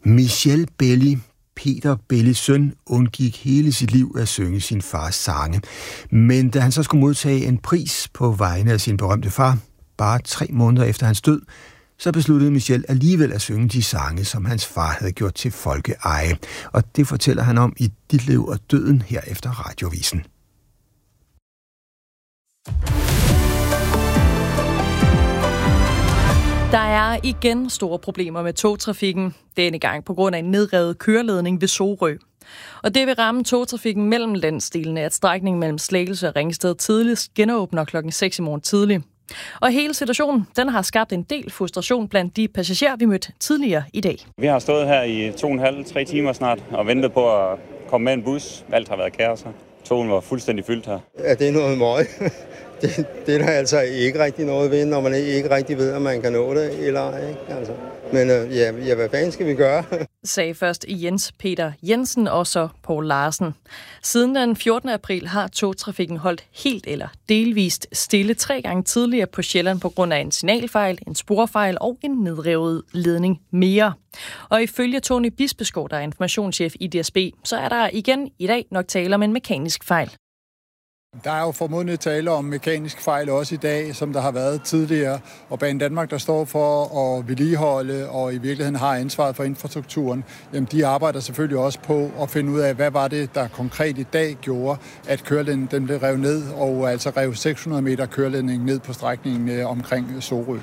Michel Belli, Peter Bellis søn, undgik hele sit liv at synge sin fars sange. Men da han så skulle modtage en pris på vegne af sin berømte far, bare 3 måneder efter hans død, så besluttede Michel alligevel at synge de sange, som hans far havde gjort til folkeeje. Og det fortæller han om i Dit liv og døden her efter Radiovisen. Der er igen store problemer med togtrafikken, denne gang på grund af en nedrevet køreledning ved Sorø. Og det vil ramme togtrafikken mellem landsdelene, at strækningen mellem Slagelse og Ringsted tidligst genåbner klokken 6 i morgen tidlig. Og hele situationen, den har skabt en del frustration blandt de passagerer, vi mødte tidligere i dag. Vi har stået her i 2,5-3 timer snart og ventet på at komme med en bus. Alt har været kaos her. Togen var fuldstændig fyldt her. Ja, det er noget møg. Det er der altså ikke rigtig noget ved, når man ikke rigtig ved, om man kan nå det eller ej. Altså. Men hvad fanden skal vi gøre? Sagde først Jens Peter Jensen og så Poul Larsen. Siden den 14. april har togtrafikken holdt helt eller delvist stille 3 gange tidligere på Sjælland på grund af en signalfejl, en sporfejl og en nedrevet ledning mere. Og ifølge Tony Bispeskov, der er informationschef i DSB, så er der igen i dag nok tale om en mekanisk fejl. Der er jo formodentlig tale om mekanisk fejl også i dag, som der har været tidligere. Og Banedanmark, der står for at vedligeholde og i virkeligheden har ansvaret for infrastrukturen, jamen de arbejder selvfølgelig også på at finde ud af, hvad var det, der konkret i dag gjorde, at køreledningen den blev revet ned, og altså rev 600 meter køreledning ned på strækningen omkring Sorø.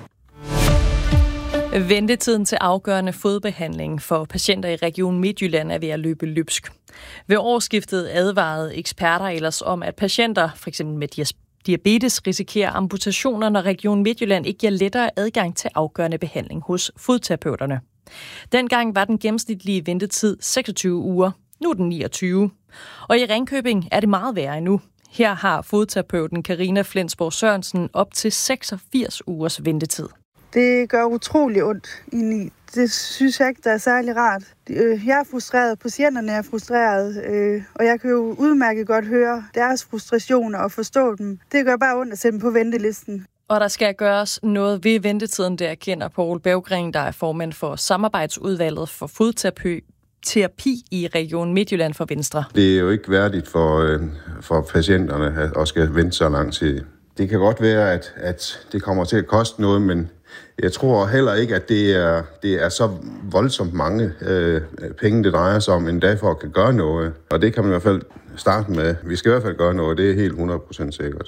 Ventetiden til afgørende fodbehandling for patienter i Region Midtjylland er ved at løbe løbsk. Ved årsskiftet advarede eksperter ellers om, at patienter, f.eks. med diabetes, risikerer amputationer, når Region Midtjylland ikke giver lettere adgang til afgørende behandling hos fodterapeuterne. Dengang var den gennemsnitlige ventetid 26 uger. Nu er den 29. Og i Ringkøbing er det meget værre endnu. Her har fodterapeuten Karina Flensborg Sørensen op til 86 ugers ventetid. Det gør utrolig ondt indeni. Det synes jeg ikke, der er særlig rart. Jeg er frustreret, patienterne er frustreret, og jeg kan jo udmærket godt høre deres frustrationer og forstå dem. Det gør bare ondt at sætte dem på ventelisten. Og der skal gøres noget ved ventetiden, der erkender Poul Berggren, der er formand for samarbejdsudvalget for fodterapi i Region Midtjylland for Venstre. Det er jo ikke værdigt for patienterne at skal vente så lang tid. Det kan godt være, at det kommer til at koste noget, men jeg tror heller ikke, at det er så voldsomt mange penge, det drejer sig om, endda for at kan gøre noget. Og det kan man i hvert fald starte med. Vi skal i hvert fald gøre noget, det er helt 100% sikkert.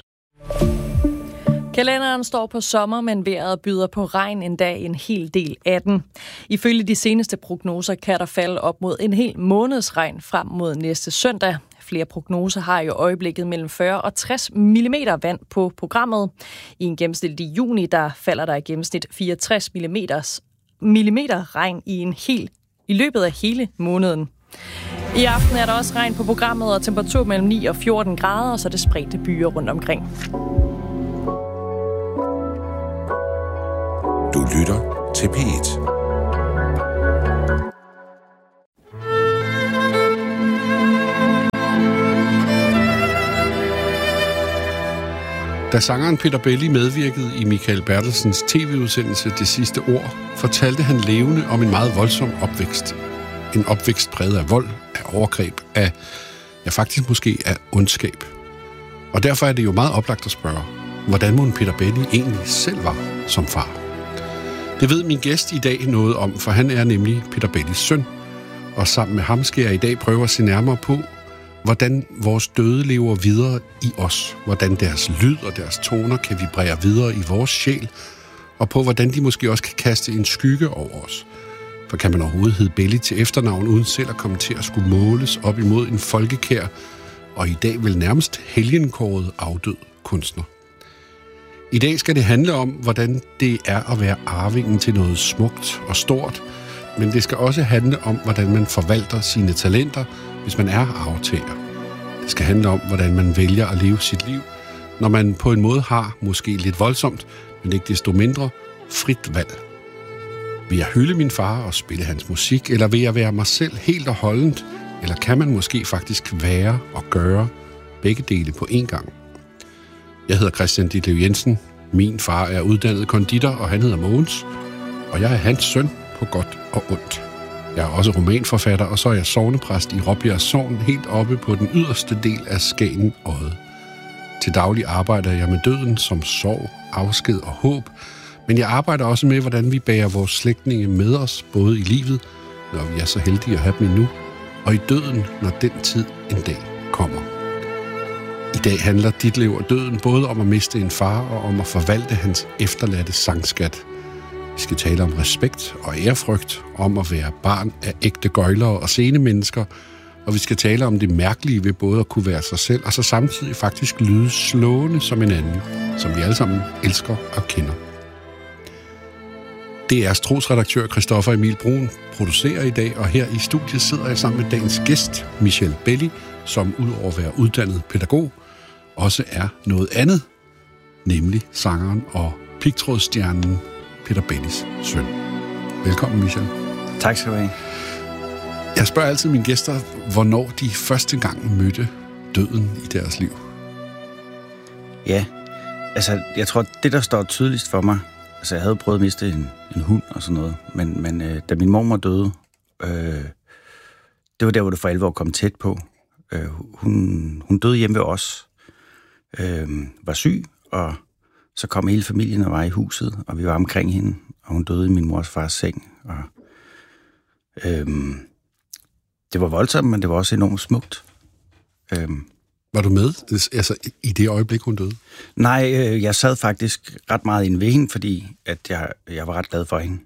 Kalenderen står på sommer, men vejret byder på regn endda en hel del af den. Ifølge de seneste prognoser kan der falde op mod en hel måneds regn frem mod næste søndag. Flere prognoser har i øjeblikket mellem 40 og 60 mm vand på programmet. I en gennemsnitlig juni, der falder der i gennemsnit 64 millimeter regn i løbet af hele måneden. I aften er der også regn på programmet og temperatur mellem 9 og 14 grader, og så er det spredte byer rundt omkring. Du lytter til P1. Da sangeren Peter Belli medvirkede i Michael Bertelsens tv-udsendelse Det sidste ord, fortalte han levende om en meget voldsom opvækst. En opvækst præget af vold, af overgreb, faktisk måske af ondskab. Og derfor er det jo meget oplagt at spørge, hvordan mon Peter Belli egentlig selv var som far. Det ved min gæst i dag noget om, for han er nemlig Peter Bellis søn. Og sammen med ham skal jeg i dag prøve at se nærmere på, hvordan vores døde lever videre i os. Hvordan deres lyd og deres toner kan vibrere videre i vores sjæl. Og på hvordan de måske også kan kaste en skygge over os. For kan man overhovedet hedde Belli til efternavn, uden selv at komme til at skulle måles op imod en folkekær, og i dag vel nærmest helgenkåret afdød kunstner. I dag skal det handle om, hvordan det er at være arvingen til noget smukt og stort, men det skal også handle om, hvordan man forvalter sine talenter, hvis man er arvtager. Det skal handle om, hvordan man vælger at leve sit liv, når man på en måde har, måske lidt voldsomt, men ikke desto mindre, frit valg. Vil jeg hylde min far og spille hans musik, eller vil jeg være mig selv helt og holdent, eller kan man måske faktisk være og gøre begge dele på én gang? Jeg hedder Christian Ditlev Jensen. Min far er uddannet konditor, og han hedder Mogens. Og jeg er hans søn på godt og ondt. Jeg er også romanforfatter, og så er jeg sognepræst i Råbjerg Sogn, helt oppe på den yderste del af Skagen Odde. Til daglig arbejder jeg med døden som sorg, afsked og håb, men jeg arbejder også med, hvordan vi bærer vores slægtninge med os, både i livet, når vi er så heldige at have dem endnu, og i døden, når den tid en dag kommer. I dag handler Ditlev og døden både om at miste en far og om at forvalte hans efterladte sangskat. Vi skal tale om respekt og ærefrygt, om at være barn af ægte gøjlere og scenemennesker, og vi skal tale om det mærkelige ved både at kunne være sig selv, og så samtidig faktisk lyde slående som en anden, som vi alle sammen elsker og kender. DR's trosredaktør Christoffer Emil Bruun producerer i dag, og her i studiet sidder jeg sammen med dagens gæst, Michel Belli, som udover at være uddannet pædagog, også er noget andet, nemlig sangeren og pigtrådsstjernen Peter Bellis søn. Velkommen, Michel. Tak skal du have. Jeg spørger altid mine gæster, hvornår de første gang mødte døden i deres liv. Ja, altså jeg tror, det der står tydeligst for mig, altså jeg havde prøvet at miste en hund og sådan noget, men da min mormor døde, det var der, hvor det for alvor kom tæt på. Hun døde hjemme ved os, var syg, og så kom hele familien og var i huset, og vi var omkring hende, og hun døde i min mors fars seng. Og, det var voldsomt, men det var også enormt smukt. Var du med altså, i det øjeblik, hun døde? Nej, jeg sad faktisk ret meget inde ved hende, fordi at jeg var ret glad for hende.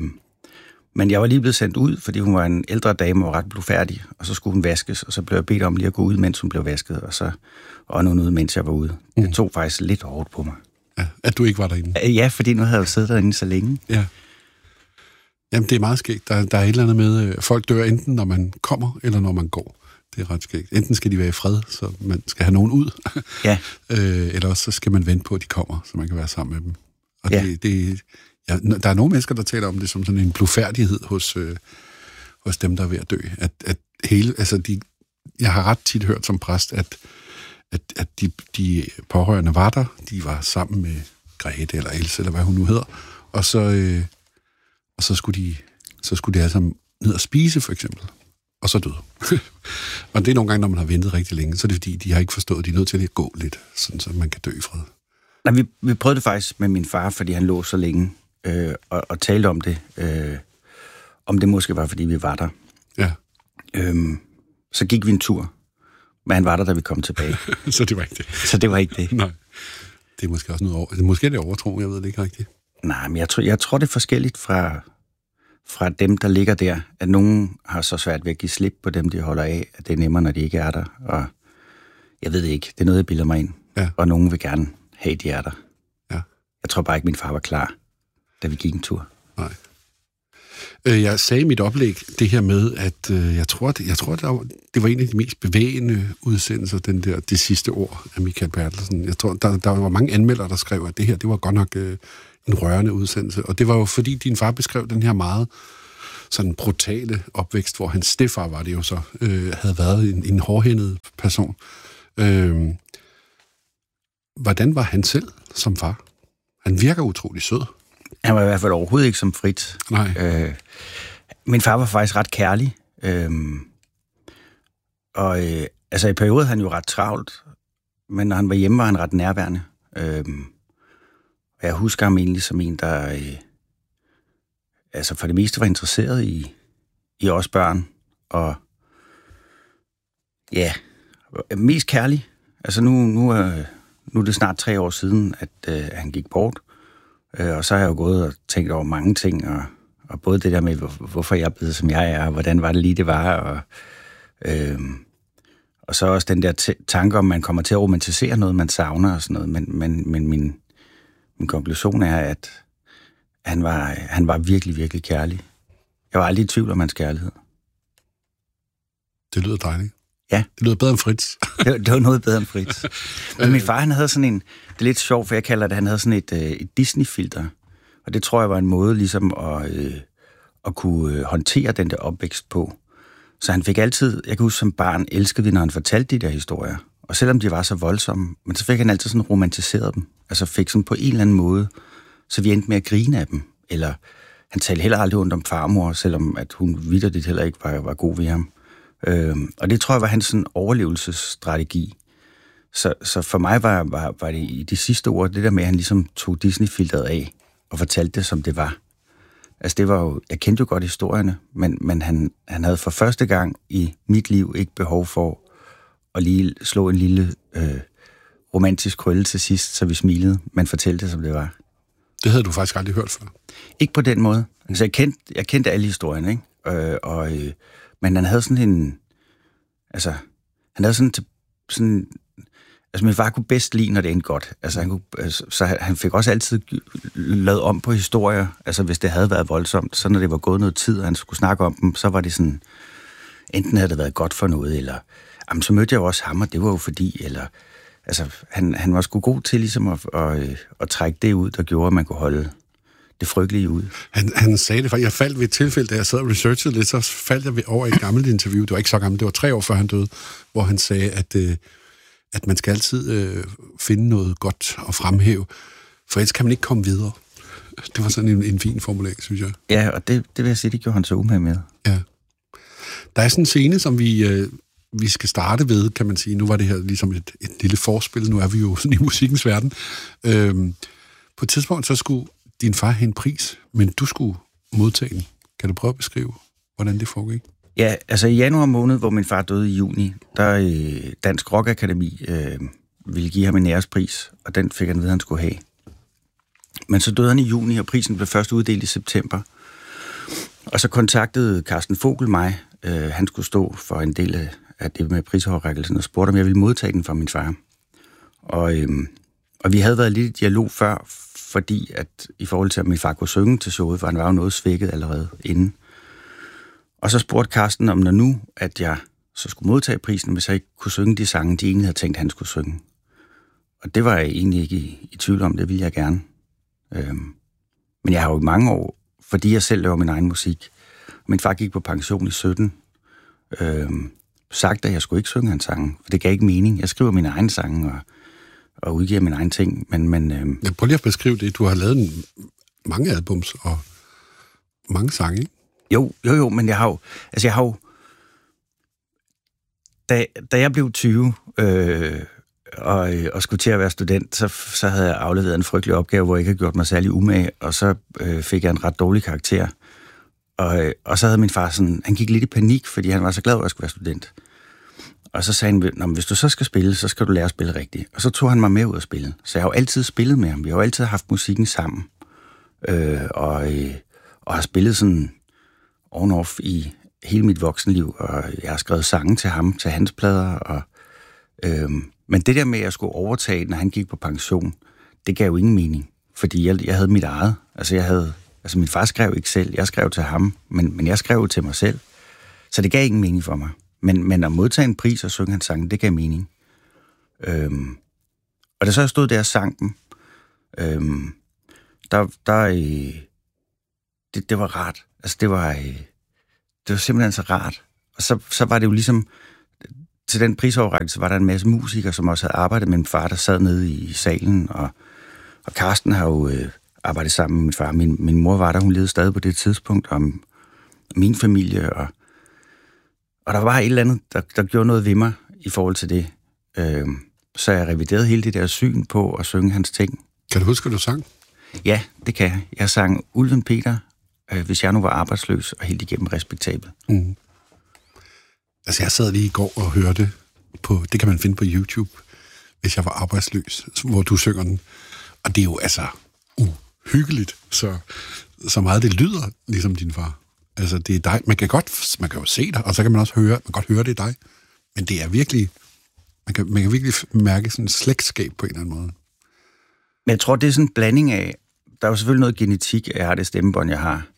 Men jeg var lige blevet sendt ud, fordi hun var en ældre dame og ret blufærdig, og så skulle hun vaskes, og så blev jeg bedt om lige at gå ud, mens hun blev vasket, og så åndede hun ud, mens jeg var ude. Det tog faktisk lidt hårdt på mig. Ja, at du ikke var derinde? Ja, fordi nu havde jeg jo siddet derinde så længe. Ja. Jamen, det er meget skægt. Der er et eller andet med, folk dør enten, når man kommer, eller når man går. Det er ret skægt. Enten skal de være i fred, så man skal have nogen ud, ja. Eller også så skal man vente på, at de kommer, så man kan være sammen med dem. Og ja. Der er nogle mennesker, der taler om det som sådan en blufærdighed hos dem, der er ved at dø. At hele, altså jeg har ret tit hørt som præst, at de pårørende var der, de var sammen med Grete eller Else, eller hvad hun nu hedder, og så skulle de alle sammen ned og spise, for eksempel, og så døde. Og det er nogle gange, når man har ventet rigtig længe, så er det fordi, de har ikke forstået, at de er nødt til at gå lidt, sådan så man kan dø i fred. Nej, vi prøvede det faktisk med min far, fordi han lå så længe, og talte om det, om det måske var, fordi vi var der. Ja. Så gik vi en tur, men han var der, da vi kom tilbage. Så det var ikke det? Så det var ikke det. Nej. Det er måske også noget over. Måske er det overtro, jeg ved det ikke rigtigt. Nej, men jeg tror, det er forskelligt fra dem, der ligger der, at nogen har så svært ved at give slip på dem, de holder af, at det er nemmere, når de ikke er der. Og jeg ved det ikke. Det er noget, jeg bilder mig ind. Ja. Og nogen vil gerne have, de er der. Ja. Jeg tror bare ikke, min far var klar, da vi gik en tur. Nej. Jeg sagde i mit oplæg det her med, at jeg tror, det var en af de mest bevægende udsendelser, det sidste ord af Mikael Bertelsen. Jeg tror, der var mange anmeldere, der skrev, at det her, det var godt nok en rørende udsendelse. Og det var jo fordi, din far beskrev den her meget sådan brutale opvækst, hvor hans stedfar var det jo så, havde været en hårdhændet person. Hvordan var han selv som far? Han virker utrolig sød. Han var i hvert fald overhovedet ikke som Fritz. Nej. Min far var faktisk ret kærlig. Altså i perioder havde han jo ret travlt, men når han var hjemme, var han ret nærværende. Jeg husker ham egentlig som en, der altså for det meste var interesseret i os børn, og ja, mest kærlig. Altså nu er det snart 3 år siden, at han gik bort. Og så har jeg jo gået og tænkt over mange ting, og både det der med, hvorfor jeg er blevet, som jeg er, og hvordan var det lige, det var, og så også den der tanke om, man kommer til at romantisere noget, man savner og sådan noget, men min konklusion er, at han var virkelig, virkelig kærlig. Jeg var aldrig i tvivl om hans kærlighed. Det lyder dejligt. Ja. Det lyder bedre end Fritz. det var noget bedre end Fritz. Men min far, han havde sådan en, det er lidt sjovt, for jeg kalder det, han havde sådan et Disney-filter. Og det tror jeg var en måde ligesom at kunne håndtere den der opvækst på. Så han fik altid, jeg kan huske som barn, elskede vi, når han fortalte de der historier. Og selvom de var så voldsomme, men så fik han altid sådan romantiseret dem. Altså fik sådan på en eller anden måde, så vi endte med at grine af dem. Eller han talte heller aldrig ondt om farmor, selvom at hun vitterligt heller ikke var god ved ham. Og det tror jeg var hans sådan overlevelsesstrategi. Så for mig var det i de sidste ord, det der med, at han ligesom tog Disney-filteret af og fortalte det, som det var. Altså det var jo, jeg kendte jo godt historierne, men han havde for første gang i mit liv ikke behov for at lige slå en lille romantisk krølle til sidst, så vi smilede, men fortalte det, som det var. Det havde du faktisk aldrig hørt før. Ikke på den måde. Altså jeg kendte alle historierne, ikke? Men han havde sådan en... Altså, han havde sådan altså, min far kunne bedst lide, når det endte godt. Altså, han fik også altid lavet om på historier. Altså, hvis det havde været voldsomt, så når det var gået noget tid, og han skulle snakke om dem, så var det sådan... Enten havde det været godt for noget, eller... Jamen, så mødte jeg jo også ham, og det var jo fordi, eller... Altså, han var sgu god til ligesom at trække det ud, der gjorde, at man kunne holde det frygtelige ud. Han sagde det, for jeg faldt ved et tilfælde, da jeg sad og researchede lidt, så faldt jeg over et gammelt interview, det var ikke så gammelt, det var 3 år før han døde, hvor han sagde, at man skal altid finde noget godt at fremhæve, for ellers kan man ikke komme videre. Det var sådan en fin formulering, synes jeg. Ja, og det vil jeg sige, det gjorde han så umage med. Ja. Der er sådan en scene, som vi skal starte ved, kan man sige. Nu var det her ligesom et lille forspil, nu er vi jo sådan i musikkens verden. På et tidspunkt, så skulle din far have en pris, men du skulle modtage den. Kan du prøve at beskrive, hvordan det foregik? Ja, altså i januar måned, hvor min far døde i juni, der Dansk Rock Akademi ville give ham en ærespris, og den fik han ved, han skulle have. Men så døde han i juni, og prisen blev først uddelt i september. Og så kontaktede Carsten Vogel mig. Han skulle stå for en del af det med prisoverrækkelsen, og spurgte, om jeg ville modtage den fra min far. Og vi havde været lidt i dialog før, fordi at i forhold til, at min far kunne synge til showet, for han var jo noget svækket allerede inden. Og så spurgte Carsten, om når nu, at jeg så skulle modtage prisen, hvis jeg ikke kunne synge de sange, de egentlig havde tænkt, han skulle synge. Og det var jeg egentlig ikke i tvivl om, det ville jeg gerne. Men jeg har jo i mange år, fordi jeg selv laver min egen musik, min far gik på pension i 17, sagt, at jeg skulle ikke synge hans sange, for det gav ikke mening. Jeg skriver mine egne sange og udgiver mine egne ting, men ja, prøv lige at beskrive det. Du har lavet mange albums og mange sange, ikke? Jo, men jeg har jo... Da jeg blev 20 og skulle til at være student, så havde jeg afleveret en frygtelig opgave, hvor jeg ikke havde gjort mig særlig umage, og så fik jeg en ret dårlig karakter. Og så havde min far sådan... Han gik lidt i panik, fordi han var så glad over, at jeg skulle være student. Og så sagde han, hvis du så skal spille, så skal du lære at spille rigtigt. Og så tog han mig med ud at spille. Så jeg har jo altid spillet med ham. Vi har jo altid haft musikken sammen. Og har spillet sådan on-off i hele mit voksenliv. Og jeg har skrevet sange til ham, til hans plader. Men det der med, at jeg skulle overtage, når han gik på pension, det gav jo ingen mening. Fordi jeg havde mit eget. Altså min far skrev ikke selv. Jeg skrev til ham, men jeg skrev til mig selv. Så det gav ingen mening for mig. Men at modtage en pris og synge hans sange, det gav mening. Og da så jeg stod der og sang dem, det var rart. Altså det var simpelthen så rart. Og så var det jo ligesom, til den prisoverrækkelse var der en masse musikere, som også havde arbejdet med min far, der sad nede i salen, og Carsten har jo arbejdet sammen med min far. Min mor var der, hun levede stadig på det tidspunkt, om min familie, og der var et eller andet, der gjorde noget ved mig i forhold til det. Så jeg reviderede hele det der syn på at synge hans ting. Kan du huske, hvad du sang? Ja, det kan jeg. Jeg sang Ulven Peter, hvis jeg nu var arbejdsløs og helt igennem respektabel. Mm. Altså, jeg sad lige i går og hørte på, det kan man finde på YouTube, hvis jeg var arbejdsløs, hvor du synger den. Og det er jo altså uhyggeligt, så meget det lyder ligesom din far. Altså, det er dig. Man kan jo se dig, og så kan man også godt høre, det er dig. Men det er virkelig, man kan virkelig mærke sådan et slægtskab på en eller anden måde. Men jeg tror, det er sådan en blanding af, der er jo selvfølgelig noget genetik, jeg har det stemmebånd, jeg har.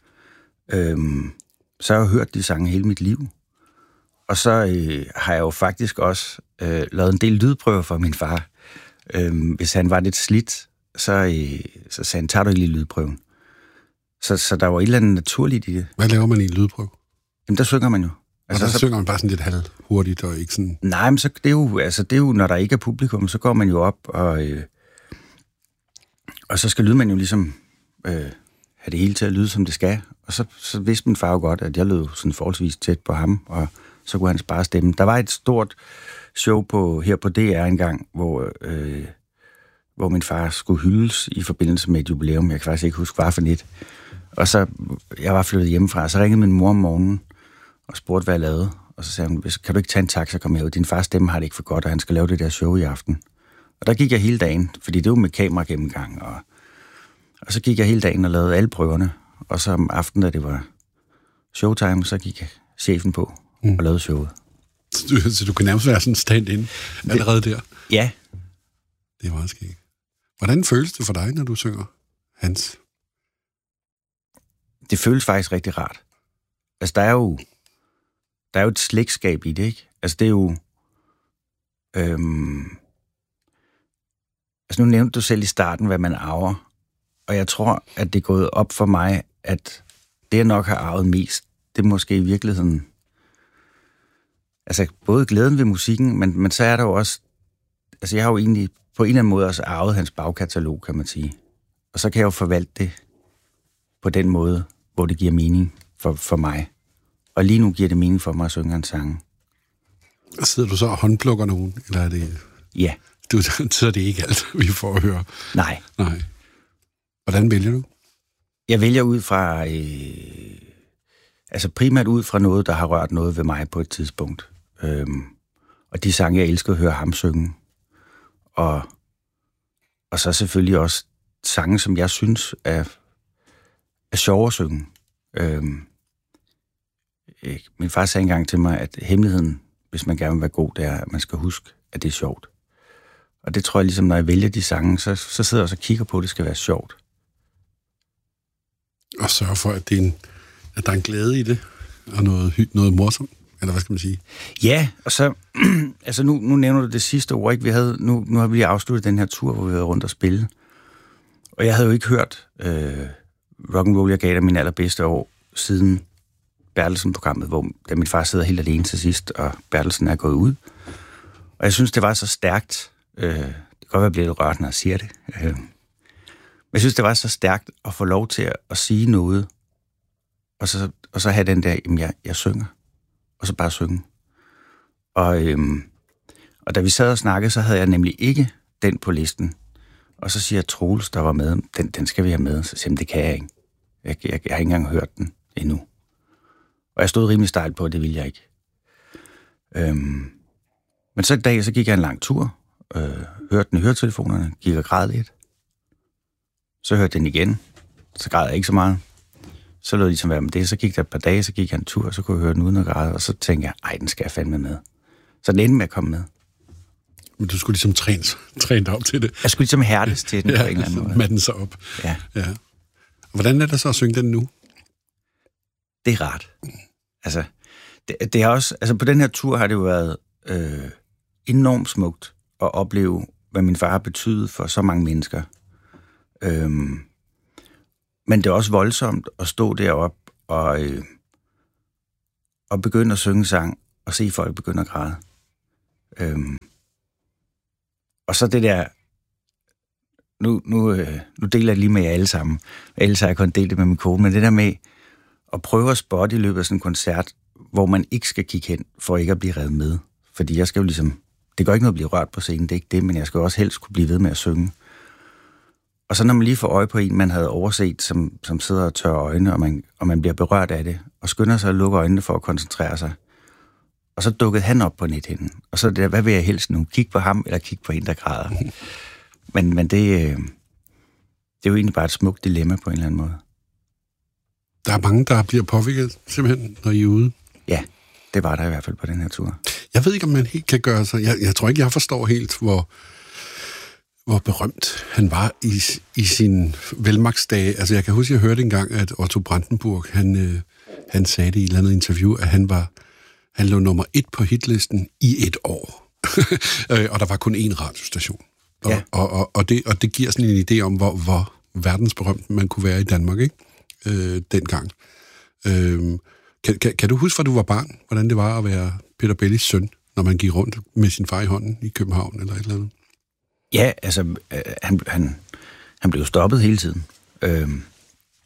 Så har jeg hørt de sange hele mit liv. Og så har jeg jo faktisk også lavet en del lydprøver for min far. Hvis han var lidt slidt, så sagde han, tager du ikke lige lydprøven. Så der var et eller andet naturligt i det. Hvad laver man i en lydprøve? Jamen, der synger man jo. Altså, og der synger man bare sådan lidt halvhurtigt og ikke sådan... Nej, men så, det er jo, når der ikke er publikum, så går man jo op, og så skal lydmanden jo ligesom have det hele til at lyde, som det skal. Og så vidste min far jo godt, at jeg lød sådan forholdsvis tæt på ham, og så kunne han spare stemmen. Der var et stort show her på DR engang, hvor min far skulle hyldes i forbindelse med et jubilæum. Jeg kan faktisk ikke huske, hvad for net. Og så, jeg var flyttet hjemmefra, så ringede min mor om morgenen og spurgte, hvad jeg lavede. Og så sagde hun, kan du ikke tage en taxa og komme herud? Din fars stemme har det ikke for godt, og han skal lave det der show i aften. Og der gik jeg hele dagen, fordi det var med kamera gennemgang. Og så gik jeg hele dagen og lavede alle prøverne. Og så om aftenen, da det var showtime, så gik chefen på og lavede showet. Så du kan nærmest være sådan stand-in allerede der? Ja. Det er meget skægt. Hvordan føles det for dig, når du synger Hans? Det føles faktisk rigtig rart. Altså, der er jo et slægtskab i det, ikke? Altså, det er jo... Altså, nu nævnte du selv i starten, hvad man arver. Og jeg tror, at det er gået op for mig, at det, jeg nok har arvet mest, det er måske i virkeligheden... Altså, både glæden ved musikken, men så er der jo også... Altså, jeg har jo egentlig på en eller anden måde også arvet hans bagkatalog, kan man sige. Og så kan jeg jo forvalte det på den måde, hvor det giver mening for mig. Og lige nu giver det mening for mig at synge en sang. Sidder du så og håndplukker nogen, eller er det... Ja. Så er det ikke alt, vi får at høre. Nej. Hvordan vælger du? Jeg vælger ud fra... altså primært ud fra noget, der har rørt noget ved mig på et tidspunkt. Og de sange, jeg elsker at høre ham synge. Og så selvfølgelig også sange, som jeg synes er sjove at synge. Min far sagde engang til mig, at hemmeligheden, hvis man gerne vil være god, det er, at man skal huske, at det er sjovt. Og det tror jeg ligesom, når jeg vælger de sange, så sidder jeg også og kigger på, at det skal være sjovt. Og sørge for, at at der er en glæde i det, og noget morsomt, eller hvad skal man sige? Ja, og så, altså nu nævner du det sidste ord, ikke? Nu har vi afsluttet den her tur, hvor vi har været rundt og spille. Og jeg havde jo ikke hørt rock'n'roll, jeg gav dig min allerbedste år, siden Bertelsen-programmet, da min far sidder helt alene til sidst, og Bertelsen er gået ud. Og jeg synes, det var så stærkt. Det kan godt være, jeg bliver lidt rørt, når jeg siger det. Men jeg synes, det var så stærkt at få lov til at sige noget, og så have den der, jamen jeg synger, og så bare synge. Og da vi sad og snakkede, så havde jeg nemlig ikke den på listen. Og så siger Troels, der var med, den skal vi have med. Så siger jeg, det kan jeg ikke. Jeg har ikke engang hørt den endnu. Og jeg stod rimelig stejlt på, at det ville jeg ikke. Men så en dag, så gik jeg en lang tur, hørte den i høretelefonerne, gik og græd lidt. Så hørte den igen, så græd jeg ikke så meget. Så lød det ligesom være med det, så gik der et par dage, så gik jeg en tur, og så kunne jeg høre den uden at græde, og så tænkte jeg, ej, den skal jeg fandme med. Så den endte med at komme med. Men du skulle ligesom træne dig op til det. Jeg skulle ligesom hærdes til den på en eller anden måde. Med den så op. Ja. Og hvordan er det så at synge den nu? Det er rart. Altså, det er også, altså på den her tur har det jo været enormt smukt at opleve, hvad min far har betydet for så mange mennesker. Men det er også voldsomt at stå deroppe og begynde at synge sang, og se folk begynde at græde. Og så det der, nu deler jeg lige med jer alle sammen. Ellers har jeg kun delt det med min kone, men det der med at prøve at spotte i løbet af sådan en koncert, hvor man ikke skal kigge hen, for ikke at blive revet med. Fordi jeg skal jo ligesom, det går ikke noget at blive rørt på scenen, det er ikke det, men jeg skal også helst kunne blive ved med at synge. Og så når man lige får øje på en, man havde overset, som sidder og tørrer øjne, og man bliver berørt af det, og skynder sig at lukke øjnene for at koncentrere sig. Og så dukkede han op på nethinden. Og så det, hvad vil jeg helst nu? Kigge på ham, eller kigge på en, der græder? Men det er jo egentlig bare et smukt dilemma på en eller anden måde. Der er mange, der bliver påvirket simpelthen, når I er ude. Ja, det var der i hvert fald på den her tur. Jeg ved ikke, om man helt kan gøre sig... Jeg tror ikke, jeg forstår helt, hvor berømt han var i sin velmagtsdage. Altså, jeg kan huske, jeg hørte engang, at Otto Brandenburg, han sagde det i et eller andet interview, at han lå nummer 1 på hitlisten i 1 år. Og der var kun én radiostation. Ja. Og det giver sådan en idé om, hvor verdensberømt man kunne være i Danmark, ikke? Dengang. Kan du huske, fra du var barn, hvordan det var at være Peter Bellis søn, når man gik rundt med sin far i hånden i København eller et eller andet? Ja, altså, han blev stoppet hele tiden.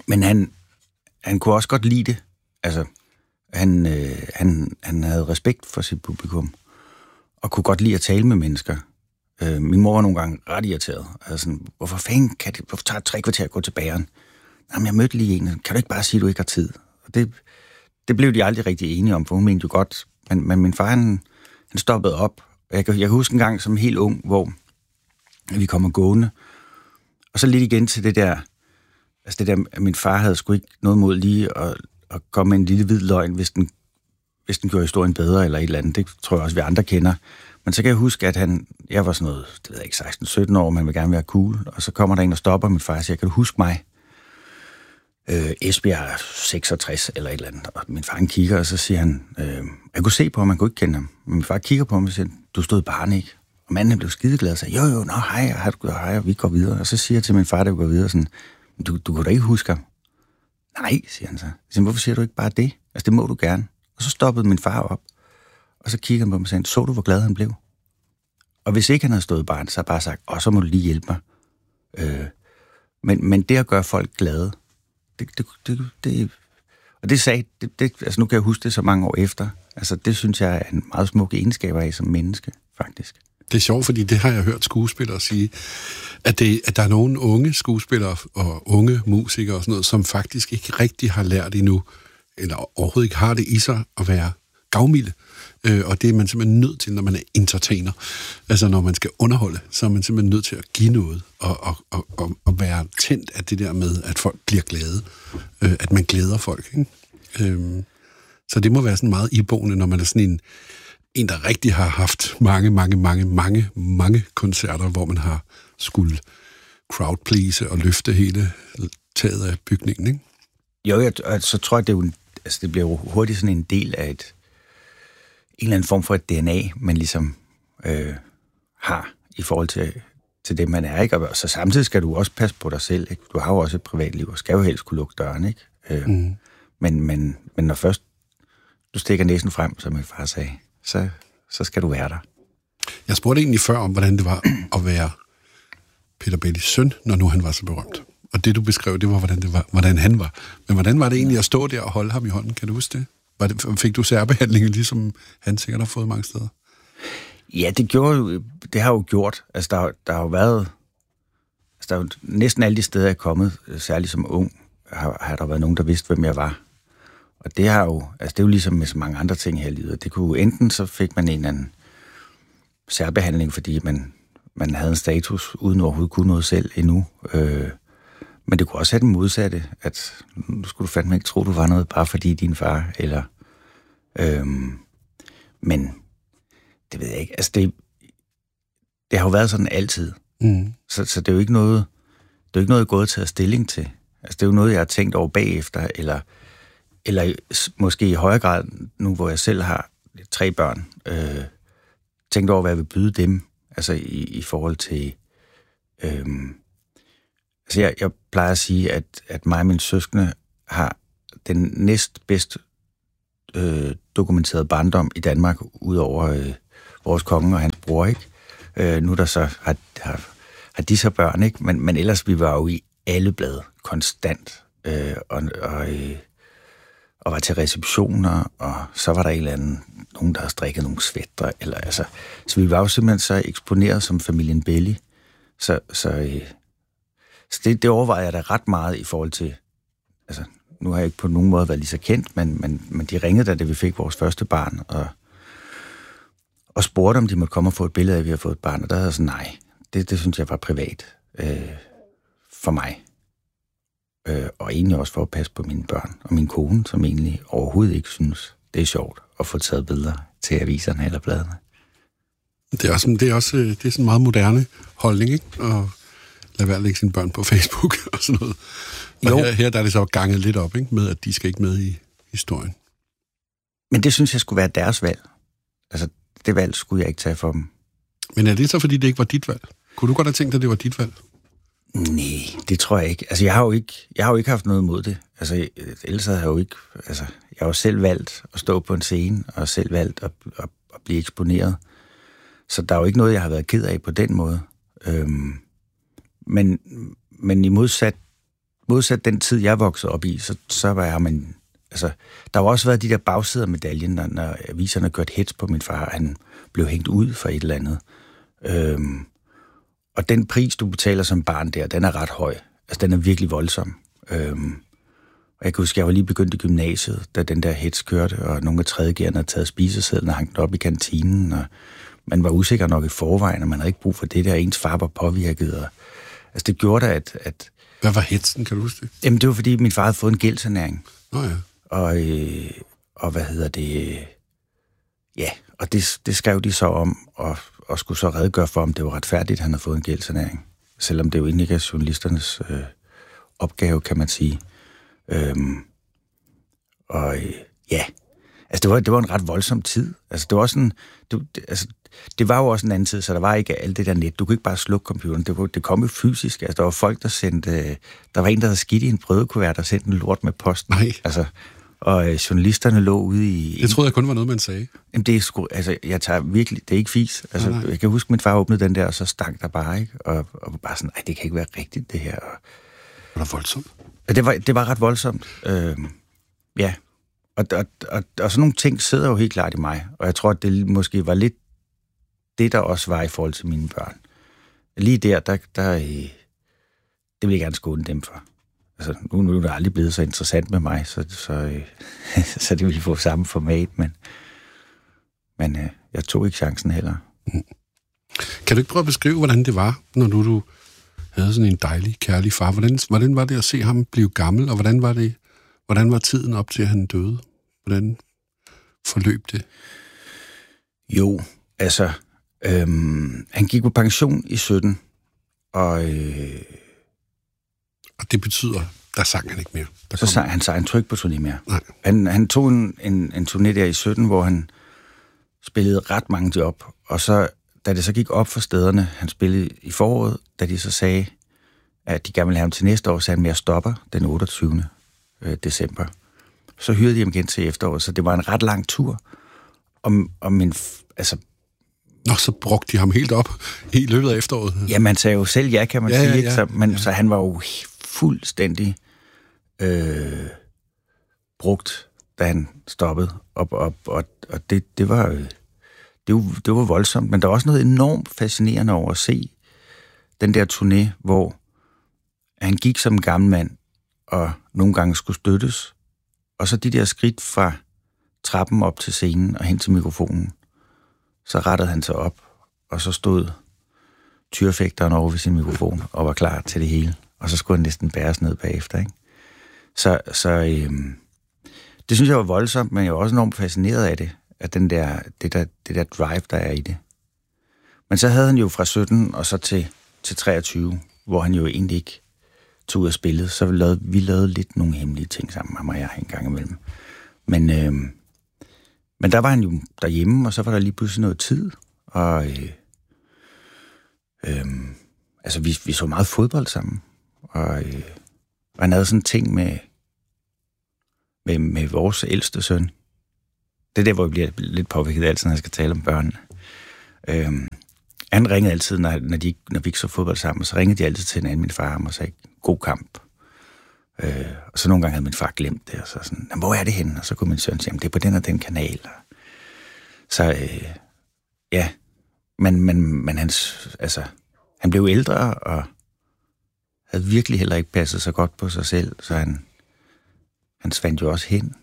Men han kunne også godt lide det. Altså, han havde respekt for sit publikum, og kunne godt lide at tale med mennesker. Min mor var nogle gange ret irriteret. Altså, hvorfor tager det 3 kvarter at gå til bageren? Jamen, jeg mødte lige en. Kan du ikke bare sige, at du ikke har tid? Og det blev de aldrig rigtig enige om, for hun mente jo godt. Men min far, han stoppede op. Jeg kan huske en gang som helt ung, hvor vi kommer gående. Og så lidt igen til det der, at min far havde sgu ikke noget mod lige at komme med en lille hvid løgn, hvis den gjorde historien bedre eller et eller andet. Det tror jeg også, vi andre kender. Men så kan jeg huske, at jeg var sådan noget, det ved jeg ikke, 16-17 år, man vil gerne være cool. Og så kommer der en og stopper min far og siger, kan du huske mig? Esbjerg 66 eller et eller andet. Og min far kigger, og så siger han, jeg kunne se på ham, man kunne ikke kende ham. Men min far kigger på ham og siger, du stod barn, ikke? Og manden blev skideglad og sagde, jo, hej, vi går videre. Og så siger jeg til min far, der går videre, sådan, du kunne da ikke huske ham? Nej, siger han så. Jeg siger, hvorfor siger du ikke bare det? Altså, det må du gerne. Og så stoppede min far op, og så kiggede han på mig og sagde, så du, hvor glad han blev? Og hvis ikke han havde stået barn, så havde jeg bare sagt, så må du lige hjælpe mig. Men det at gøre folk glade, og det sagde, altså nu kan jeg huske det så mange år efter, altså det synes jeg er en meget smuk egenskab af som menneske, faktisk. Det er sjovt, fordi det har jeg hørt skuespillere sige, at der er nogle unge skuespillere og unge musikere og sådan noget, som faktisk ikke rigtig har lært endnu, eller overhovedet ikke har det i sig at være gavmilde. Og det er man simpelthen nødt til, når man er entertainer. Altså når man skal underholde, så er man simpelthen nødt til at give noget, og være tændt af det der med, at folk bliver glade. At man glæder folk, ikke? Så det må være sådan meget iboende, når man er sådan en, der rigtig har haft mange koncerter, hvor man har skulle crowdplease og løfte hele taget af bygningen, ikke? Jo, så tror jeg, det bliver jo hurtigt sådan en del af en eller anden form for et DNA, man ligesom har i forhold til det, man er, ikke? Og så samtidig skal du også passe på dig selv, ikke? Du har jo også et privatliv, og skal jo helst kunne lukke døren, ikke? Men når først du stikker næsen frem, som min far sagde, så skal du være der. Jeg spurgte egentlig før om, hvordan det var at være Peter Bellis søn, når nu han var så berømt. Og det, du beskrev, det var, hvordan han var. Men hvordan var det egentlig at stå der og holde ham i hånden? Kan du huske det? Fik du særbehandling, ligesom han sikkert har fået mange steder? Ja, det har jo gjort. Altså, der har jo været... Altså, der er jo næsten alle de steder, jeg er kommet, særligt som ung, har der været nogen, der vidste, hvem jeg var. Og det har jo... Altså, det er jo ligesom med så mange andre ting her i livet. Det kunne enten så fik man en eller anden særbehandling, fordi man havde en status, uden overhovedet kunne noget selv endnu. Men det kunne også have den modsatte, at nu skulle du fandme ikke tro, du var noget, bare fordi din far, eller... men det ved jeg ikke. Altså, det har jo været sådan altid. Så det er jo ikke noget, jeg er gået til at stilling til. Altså, det er jo noget, jeg har tænkt over bagefter, eller måske i højere grad, nu hvor jeg selv har 3 børn, tænkt over, hvad jeg vil byde dem, altså i forhold til... Altså, jeg plejer at sige, at mig og mine søskende har den næstbedst dokumenterede barndom i Danmark, udover vores konge og hans bror, ikke? Nu der så har de så børn, ikke? Men ellers, vi var jo i alle blade konstant, og var til receptioner, og så var der en eller anden, nogen, der havde strikket nogle sweatre, eller altså, så vi var jo simpelthen så eksponeret som familien Belli, så det overvejer jeg da ret meget i forhold til, altså, nu har jeg ikke på nogen måde været lige så kendt, men de ringede da vi fik vores første barn, og spurgte, om de måtte komme og få et billede af, at vi har fået et barn, og der havde jeg sådan, nej, det synes jeg var privat for mig. Og egentlig også for at passe på mine børn og min kone, som egentlig overhovedet ikke synes, det er sjovt at få taget billeder til aviserne eller bladene. Det er sådan en meget moderne holdning, ikke? Og lade være at lægge sine børn på Facebook og sådan noget. Og her der er det så ganget lidt op, ikke? Med, at de skal ikke med i historien. Men det synes jeg skulle være deres valg. Altså, det valg skulle jeg ikke tage for dem. Men er det så, fordi det ikke var dit valg? Kunne du godt have tænkt, at det var dit valg? Nej, det tror jeg ikke. Altså, jeg har jo ikke haft noget imod det. Altså, ellers havde jeg jo ikke... Altså, jeg har jo selv valgt at stå på en scene, og selv valgt at blive eksponeret. Så der er jo ikke noget, jeg har været ked af på den måde. Men i modsat modsat den tid, jeg voksede op i, så var man... Altså, der har også været de der bagsider af medaljen, når aviserne gjorde hets på min far, han blev hængt ud for et eller andet. Og den pris, du betaler som barn der, den er ret høj. Altså, den er virkelig voldsom. Og jeg kan huske, jeg var lige begyndt i gymnasiet, da den der hets kørte, og nogle af tredjegærerne havde taget spisesedlen og hængt op i kantinen, og man var usikker nok i forvejen, og man havde ikke brug for det der, ens far var påvirket. Og, altså, det gjorde da, at... Hvad var hetsen, kan du huske det? Jamen, det var, fordi min far havde fået en gældssanering. Nå ja. Og hvad hedder det... Ja, og det skrev de så om, og skulle så redegøre for, om det var retfærdigt, at han havde fået en gældssanering. Selvom det jo egentlig ikke er journalisternes opgave, kan man sige. Ja, altså det var en ret voldsom tid. Altså det var sådan, det var jo også en anden tid, så der var ikke alt det der net. Du kunne ikke bare slukke computeren. Det kom jo fysisk. Altså der var folk, der sendte... Der var en, der havde skidt i en brødkuvert og sendte en lort med posten. Nej. Altså, og journalisterne lå ude i... Det troede jeg kun var noget, man sagde. Jamen det er sgu... Altså, jeg tager virkelig... Det er ikke fis. Altså, nej. Jeg kan huske, min far åbnede den der, og så stank der bare, ikke? Og bare sådan, det kan ikke være rigtigt, det her. Var det voldsomt? Det var ret voldsomt. Ja. Og sådan nogle ting sidder jo helt klart i mig. Og jeg tror, at det måske var lidt det, der også var i forhold til mine børn. Lige der det vil jeg gerne skåne dem for. Altså, nu er det aldrig blevet så interessant med mig, så det ville få samme format, men jeg tog ikke chancen heller. Kan du ikke prøve at beskrive, hvordan det var, når du havde sådan en dejlig, kærlig far? Hvordan var det at se ham blive gammel, og hvordan var tiden op til, at han døde? Hvordan forløb det? Jo, altså, han gik på pension i 17, og det betyder, der sang han ikke mere? Han sang en tryk på turné mere. Han tog en turné der i 17, hvor han spillede ret mange job, og så, da det så gik op for stederne, han spillede i foråret, da de så sagde, at de gerne ville have ham til næste år, så han mere stopper den 28. december. Så hyrede de ham igen til efteråret, så det var en ret lang tur. Så brugte de ham helt op i løbet af efteråret. Ja, man sagde jo selv ja, kan man sige. Ikke? Så han var jo fuldstændig brugt, da han stoppede. Og det var voldsomt. Men der var også noget enormt fascinerende over at se den der turné, hvor han gik som en gammel mand, og nogle gange skulle støttes. Og så de der skridt fra trappen op til scenen og hen til mikrofonen, så rettede han sig op, og så stod tyrefægteren over ved sin mikrofon og var klar til det hele. Og så skulle han næsten bæres ned bagefter, ikke? Så det synes jeg var voldsomt, men jeg var også enormt fascineret af det, at det der drive, der er i det. Men så havde han jo fra 17 og så til 23, hvor han jo egentlig ikke tog ud og spillede, så vi lavede lidt nogle hemmelige ting sammen, ham og jeg en gang imellem. Men der var han jo derhjemme, og så var der lige pludselig noget tid, og vi så meget fodbold sammen, og han havde sådan en ting med vores ældste søn. Det er der, hvor vi bliver lidt påvirket altid, når jeg skal tale om børnene. Han ringede altid, når vi ikke så fodbold sammen, så ringede de altid til hinanden, min far, og sagde, god kamp. Og så nogle gange havde min far glemt det, og så sådan, hvor er det henne? Og så kunne min søn sige, det er på den og den kanal. Så ja, men han blev ældre, og havde virkelig heller ikke passet så godt på sig selv, så han svandt jo også hen.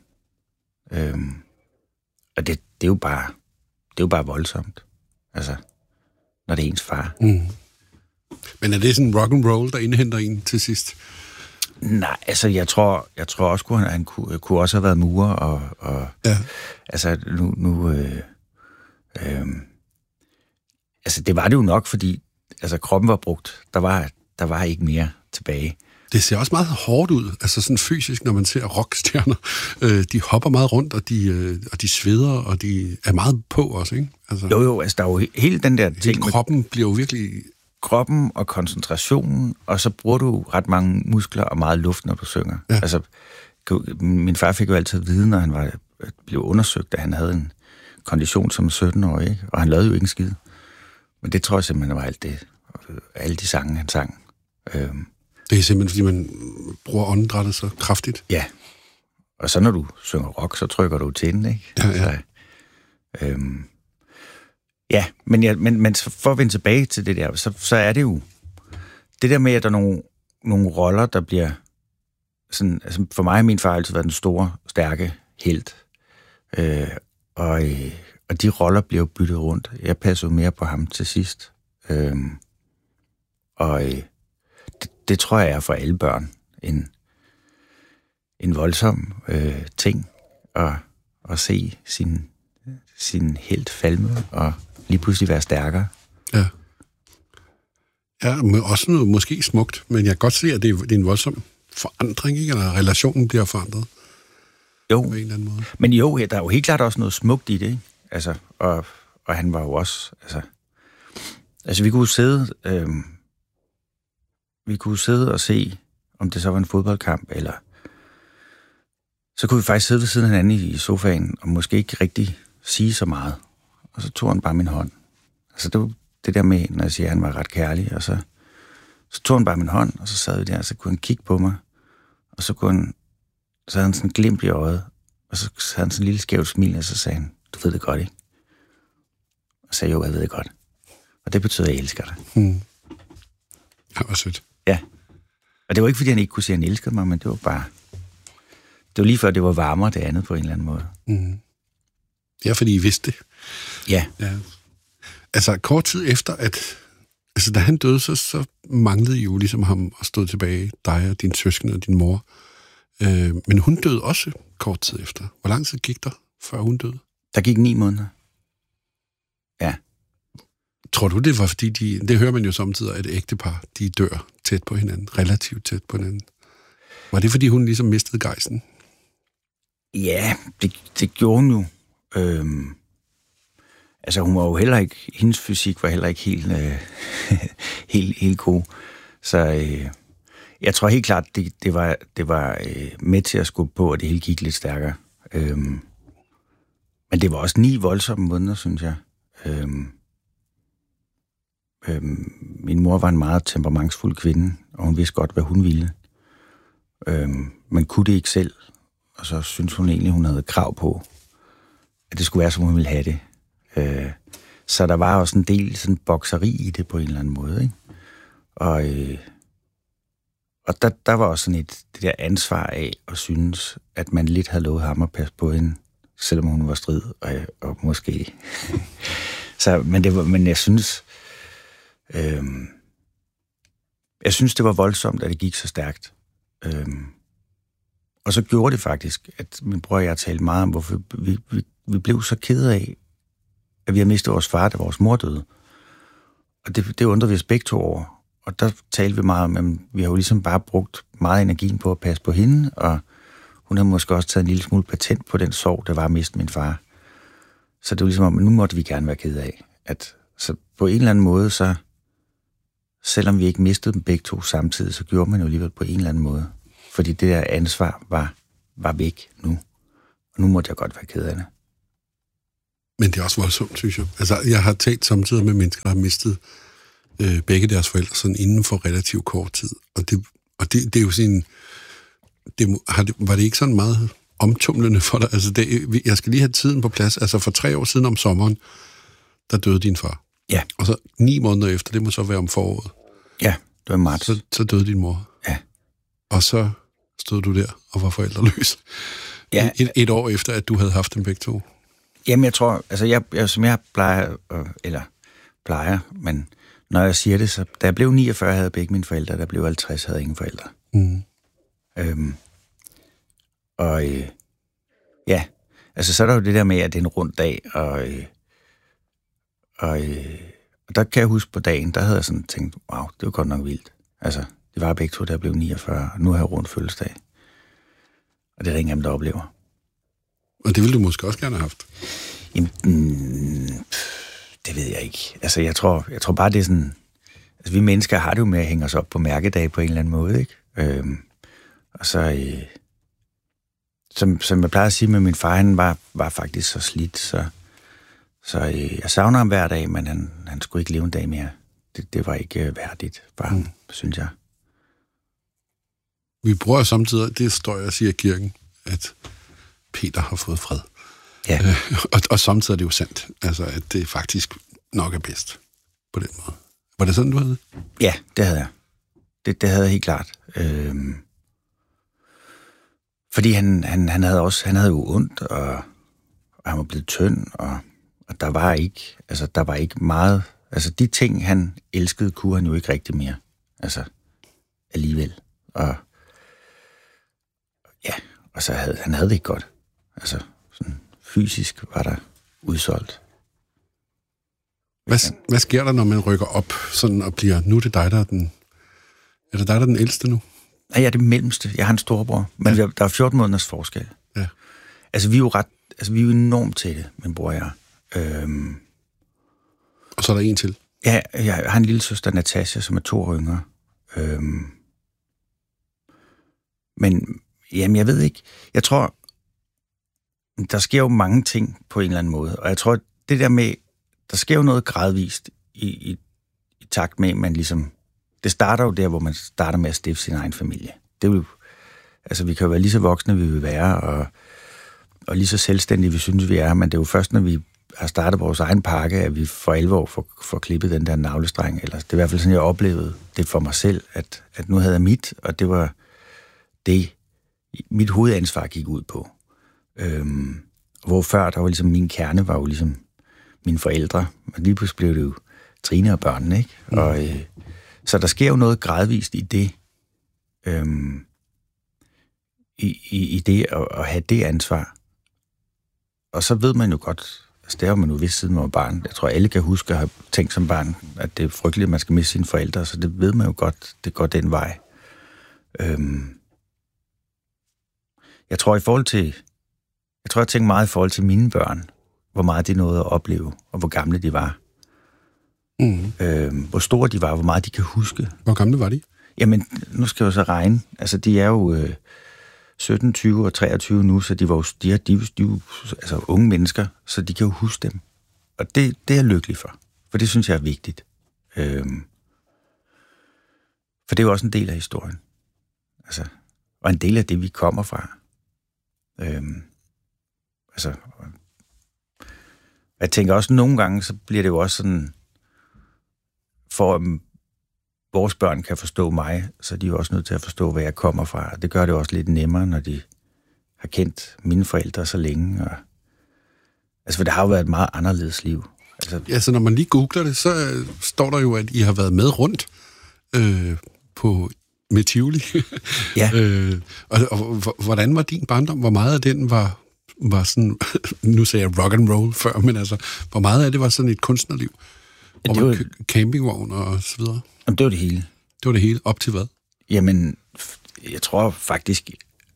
Og det er jo bare voldsomt, altså, når det er ens far. Mm. Men er det sådan rock and roll, der indhenter en til sidst? Nej, altså jeg tror også, at han kunne også have været murer, og ja. Altså altså det var det jo nok, fordi altså kroppen var brugt. Der var ikke mere tilbage. Det ser også meget hårdt ud, altså sådan fysisk, når man ser rockstjerner. De hopper meget rundt, og de sveder, og de er meget på også, ikke? Altså, jo, altså der er jo hele den der ting. Kroppen bliver jo virkelig... Kroppen og koncentrationen, og så bruger du ret mange muskler og meget luft, når du synger. Ja. Altså, min far fik jo altid at vide, når han blev undersøgt, at han havde en kondition som 17-årig, ikke? Og han lavede jo ikke en skid. Men det tror jeg simpelthen var alt det. Alle de sange, han sang. Det er simpelthen, fordi man bruger åndedrættet så kraftigt. Ja. Og så når du synger rock, så trykker du til den, ikke? Ja. Ja, men for at vende tilbage til det der, så er det jo det der med, at der er nogle roller, der bliver sådan, altså for mig har min far altid været den store, stærke helt. Og de roller bliver jo byttet rundt. Jeg passede mere på ham til sidst. Det tror jeg er for alle børn en voldsom ting at se sin helt falme og lige pludselig være stærkere. Ja. Ja, også noget måske smukt, men jeg kan godt se, at det er en voldsom forandring, ikke? Eller relationen bliver forandret. Jo, på en eller anden måde. Men jo, der er jo helt klart også noget smukt i det, ikke? Altså, og han var jo også, altså vi kunne sidde og se, om det så var en fodboldkamp, eller så kunne vi faktisk sidde ved siden af hinanden i sofaen, og måske ikke rigtig sige så meget. Og så tog han bare min hånd. Altså det var det der med, når jeg siger, at han var ret kærlig, og så tog han bare min hånd, og så sad vi der, og så kunne han kigge på mig, og så havde han sådan en glimt i øjet, og så havde han sådan en lille skævt smil, og så sagde han, du ved det godt, ikke? Og så sagde jo, jeg ved det godt. Og det betyder, at jeg elsker dig. Det var sødt. Ja. Og det var ikke, fordi han ikke kunne sige, at han elskede mig, men det var bare... Det var lige før, det var varmere det andet på en eller anden måde. Ja, fordi I vidste det. Ja. Altså, kort tid efter, da han døde, så manglede I jo ligesom ham og stod tilbage, dig og din søskende og din mor. Men hun døde også kort tid efter. Hvor lang tid gik der, før hun døde? Der gik 9 måneder. Ja. Tror du, det var fordi, det hører man jo samtidig, at et ægtepar, de dør tæt på hinanden, relativt tæt på hinanden. Var det, fordi hun ligesom mistede gejsten? Ja, det gjorde hun jo. Altså, hun var jo heller ikke... Hendes fysik var heller ikke helt god. Så jeg tror helt klart, det var med til at skubbe på, at det hele gik lidt stærkere. Men det var også 9 voldsomme måneder, synes jeg. Min mor var en meget temperamentsfuld kvinde, og hun vidste godt, hvad hun ville. Man kunne det ikke selv, og så synes hun egentlig, hun havde krav på, at det skulle være, som hun ville have det. Så der var også en del sådan bokseri i det på en eller anden måde, ikke? Og der var også sådan det der ansvar af at synes, at man lidt havde lovet ham at passe på hende, selvom hun var strid, og måske... Men jeg synes... Jeg synes, det var voldsomt, at det gik så stærkt. Og så gjorde det faktisk, at min bror og jeg talte meget om, hvorfor vi blev så kede af, at vi havde mistet vores far, da vores mor døde. Og det undrede vi os begge 2 over. Og der talte vi meget om, at vi har jo ligesom bare brugt meget energien på at passe på hende, og hun havde måske også taget en lille smule patent på den sorg, der var at miste min far. Så det var ligesom om, at nu måtte vi gerne være kede af. Så på en eller anden måde, så selvom vi ikke mistede dem begge 2 samtidig, så gjorde man jo alligevel på en eller anden måde. Fordi det der ansvar var væk nu. Og nu måtte jeg godt være ked af det. Men det er også voldsomt, synes jeg. Altså, jeg har talt samtidig med mennesker, der har mistet begge deres forældre sådan inden for relativt kort tid. Og det er jo sådan... var det ikke sådan meget omtumlende for dig? Altså, jeg skal lige have tiden på plads. Altså, for 3 år siden om sommeren, der døde din far. Ja. Og så 9 måneder efter, det må så være om foråret. Ja, det var marts. Så døde din mor. Ja. Og så stod du der og var forældreløs. Ja. Et år efter, at du havde haft dem begge 2. Jamen, jeg tror, altså som jeg plejer, men når jeg siger det, så da jeg blev 49, havde begge mine forældre, da jeg blev 50, havde ingen forældre. Ja, altså så er der jo det der med, at det er en rund dag, og der kan jeg huske på dagen, der havde jeg sådan tænkt, wow, det var godt nok vildt. Altså, det var begge 2, da jeg blev 49, og nu har jeg rundt fødselsdag. Og det er der ingen af dem, der oplever. Og det ville du måske også gerne have haft? Jamen, det ved jeg ikke. Altså, jeg tror bare, det er sådan... Altså, vi mennesker har det jo med at hænge os op på mærkedage på en eller anden måde, ikke? Og så... Som jeg plejer at sige med min far, han var faktisk så slidt, så jeg savner ham hver dag, men han skulle ikke leve en dag mere. Det var ikke værdigt, bare, synes jeg. Vi bruger samtidig, det står jeg og siger i kirken, at Peter har fået fred. Ja. Og samtidig er det jo sandt, altså at det faktisk nok er bedst på den måde. Var det sådan, du havde? Ja, det havde jeg. Det havde jeg helt klart. Fordi han havde jo ondt, og han var blevet tynd, og der var ikke meget. Altså de ting, han elskede, kunne han jo ikke rigtig mere. Altså alligevel. Og ja, og så han havde det ikke godt. Altså sådan fysisk var der udsolgt. Hvad sker der, når man rykker op sådan og bliver, nu er det dig, der er den... Er det dig, der er den ældste nu? Nej, jeg er det mellemste. Jeg har en storebror. Men der er 14 måneders forskel. Ja. Altså, vi er jo enormt tætte, min bror og jeg. Og så er der en til? Ja, jeg har en lille søster, Natasha, som er 2 år yngre. Men, jamen, jeg ved ikke. Jeg tror, der sker jo mange ting på en eller anden måde. Og jeg tror, det der med, der sker jo noget gradvist i takt med, man ligesom... Det starter jo der, hvor man starter med at stifte sin egen familie. Det er jo, altså, vi kan jo være lige så voksne, vi vil være, og lige så selvstændige, vi synes, vi er, men det er jo først, når vi har startet vores egen pakke, at vi for alvor får klippet den der navlestreng. Eller, det er i hvert fald sådan, jeg oplevede det for mig selv, at nu havde jeg mit, og det var det, mit hovedansvar gik ud på. Hvor før, der var ligesom, min kerne var jo ligesom mine forældre, og lige pludselig blev det jo Trine og børnene, ikke? Og... Så der sker jo noget gradvist i det, i det at have det ansvar. Og så ved man jo godt, altså det har man jo vidst siden man var barn. Jeg tror, alle kan huske at have tænkt som barn, at det er frygteligt, at man skal miste sine forældre, så det ved man jo godt, det går den vej. Jeg tror, jeg tænker meget i forhold til mine børn, hvor meget de nåede at opleve, og hvor gamle de var. Hvor store de var, hvor meget de kan huske. Hvor gamle var de? Jamen, nu skal jeg jo så regne. Altså, de er jo 17, 20 og 23 nu, så de var jo altså, unge mennesker, så de kan jo huske dem. Og det er jeg lykkelig for det synes jeg er vigtigt. For det er jo også en del af historien. Altså, og en del af det, vi kommer fra. Altså, jeg tænker også, nogle gange, så bliver det jo også sådan, for at vores børn kan forstå mig, så er de jo også nødt til at forstå, hvor jeg kommer fra. Det gør det også lidt nemmere, når de har kendt mine forældre så længe. Og... Altså, for det har jo været et meget anderledes liv. Altså... Ja, så når man lige googler det, så står der jo, at I har været med rundt med Tivoli. Ja. Og hvordan var din barndom? Hvor meget af den var sådan, nu sagde jeg rock and roll før, men altså, hvor meget af det var sådan et kunstnerliv? Og det var campingvogn og så videre. Jamen, det var det hele. Det var det hele. Op til hvad? Jamen, jeg tror faktisk...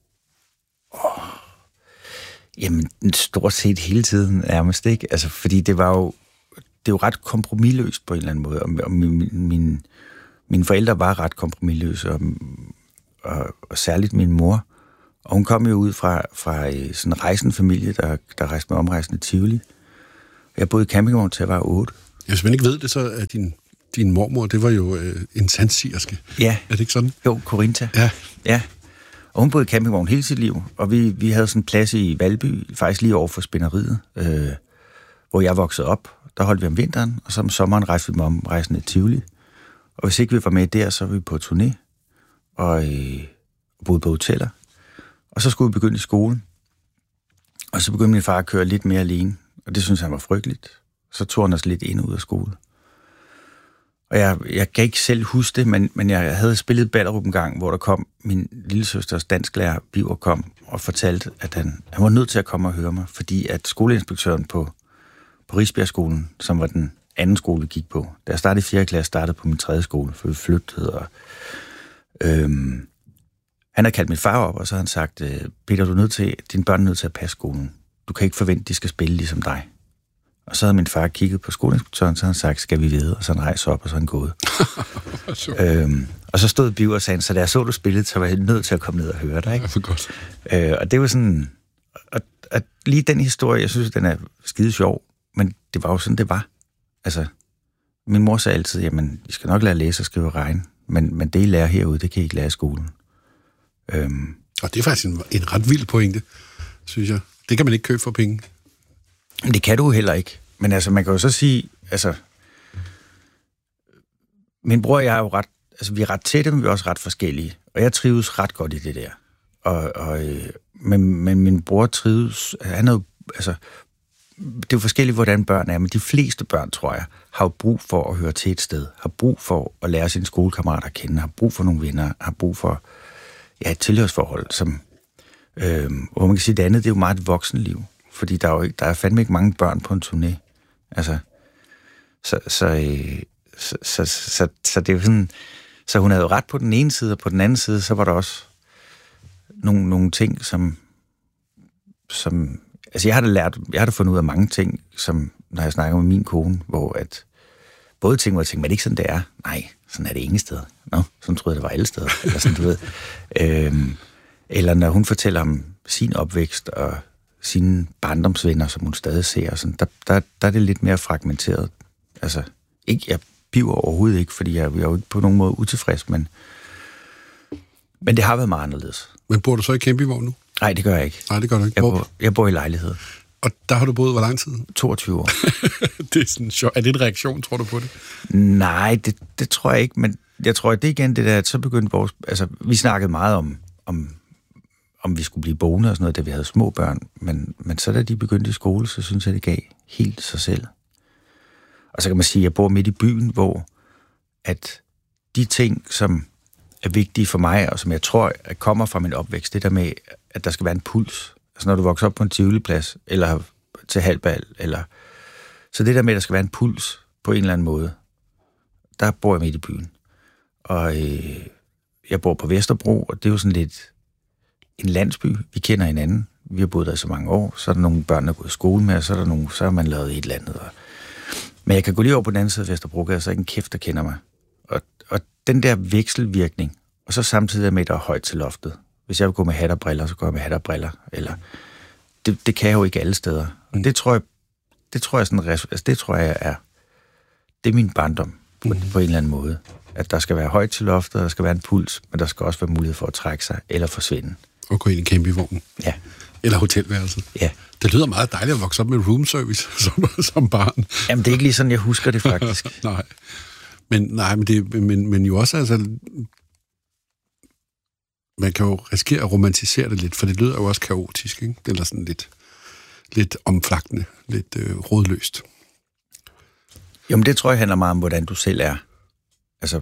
Jamen, stort set hele tiden nærmest, ikke? Altså, fordi det er jo ret kompromisløst på en eller anden måde. Og mine forældre var ret kompromisløse, og særligt min mor. Og hun kom jo ud fra sådan en rejsende familie, der rejste med omrejsende Tivoli. Jeg boede i campingvogn til jeg var 8. Hvis man ikke ved det, så er din mormor, det var jo en sandsirske. Ja. Er det ikke sådan? Jo, Corinta. Ja. Og hun boede i campingvogn hele sit liv, og vi havde sådan en plads i Valby, faktisk lige over for spænderiet, hvor jeg voksede op. Der holdt vi om vinteren, og så om sommeren rejste vi med omrejsende Tivoli. Og hvis ikke vi var med der, så var vi på turné, og boede på hoteller. Og så skulle vi begynde i skolen. Og så begyndte min far at køre lidt mere alene, og det synes han var frygteligt. Så tog han os lidt ind og ud af skole. Og jeg kan ikke selv huske det, men jeg havde spillet Ballerup en gang, hvor der kom min lillesøsters dansklærer, Biver, kom og fortalte, at han var nødt til at komme og høre mig, fordi at skoleinspektøren på Risbjergskolen, som var den anden skole, vi gik på, da jeg startede i 4. klasse, startede på min 3. skole, for vi flyttede, og han havde kaldt min far op, og så havde han sagt, Peter, dine børn er nødt til at passe skolen. Du kan ikke forvente, at de skal spille ligesom dig. Og så havde min far kigget på skoleinspektøren, så havde han sagt, skal vi videre? Og så han rejste op, og så han gået. Og så stod Biver og sagde, så da jeg så du spillede, så var jeg nødt til at komme ned og høre dig. Ikke? Ja, for godt. Og det var sådan, at lige den historie, jeg synes, den er skide sjov, men det var jo sådan, det var. Altså, min mor sagde altid, jamen, I skal nok lære at læse og skrive og regne, men det, I lærer herude, det kan I ikke lære i skolen. Og det er faktisk en ret vild pointe, synes jeg. Det kan man ikke købe for penge. Det kan du heller ikke. Men altså, man kan jo så sige, altså, min bror og jeg er jo ret, altså vi er ret tætte, men vi er også ret forskellige. Og jeg trives ret godt i det der. Men min bror trives, han er jo, altså, det er jo forskelligt, hvordan børn er, men de fleste børn, tror jeg, har jo brug for at høre til et sted, har brug for at lære sine skolekammerater at kende, har brug for nogle venner, har brug for et tilhørsforhold, som, hvor man kan sige, det andet, det er jo meget et voksenliv, fordi der er fandme ikke mange børn på en turné. Altså, så det er jo sådan, så hun havde jo ret på den ene side, og på den anden side, så var der også nogle ting, som altså jeg har da fundet ud af mange ting, som når jeg snakker med min kone, hvor at både ting, hvor jeg tænker, men det er ikke sådan, det er. Nej, sådan er det ingen sted. Sådan troede jeg, det var alle steder. Eller sådan, du ved. Eller når hun fortæller om sin opvækst og sine barndomsvenner, som hun stadig ser, sådan, der er det lidt mere fragmenteret. Altså, ikke, jeg piver overhovedet ikke, fordi jeg er jo ikke på nogen måde utilfreds, men det har været meget anderledes. Men bor du så i campingvogn nu? Nej, det gør jeg ikke. Nej, det gør du ikke. Jeg bor i lejlighed. Og der har du boet hvor lang tid? 22 år. Det er sådan sjovt. Er det en reaktion, tror du på det? Nej, det tror jeg ikke, men jeg tror, at det igen, det der, at så begyndte vores... Altså, vi snakkede meget om vi skulle blive boende og sådan noget, da vi havde små børn, men så da de begyndte i skole, så synes jeg, det gav helt sig selv. Og så kan man sige, at jeg bor midt i byen, hvor at de ting, som er vigtige for mig, og som jeg tror, at kommer fra min opvækst, det der med, at der skal være en puls. Altså når du vokser op på en Tivoli-plads, eller til halvbal, eller... Så det der med, at der skal være en puls på en eller anden måde, der bor jeg midt i byen. Og jeg bor på Vesterbro, og det er jo sådan lidt en landsby. Vi kender hinanden. Vi har boet der i så mange år. Så er der nogle børn, der er gået i skole med, og så har man lavet et eller andet. Men jeg kan gå lige over på den anden side af Vesterbro, og så er ikke en kæft, der kender mig. Og den der vekselvirkning, og så samtidig med, at der er højt til loftet. Hvis jeg vil gå med hat og briller, så går jeg med hat og briller. Eller, det kan jeg jo ikke alle steder. Og det tror jeg er min barndom på en eller anden måde. At der skal være højt til loftet, der skal være en puls, men der skal også være mulighed for at trække sig eller forsvinde. Og gå ind i campingvognen. Ja. Eller hotelværelset. Ja. Det lyder meget dejligt at vokse op med room service som barn. Jamen, det er ikke lige sådan, jeg husker det faktisk. Nej. Men jo også, altså... Man kan jo risikere at romantisere det lidt, for det lyder jo også kaotisk, ikke? Eller sådan lidt omflagtende, lidt rådløst. Jamen, det tror jeg handler meget om, hvordan du selv er. Altså,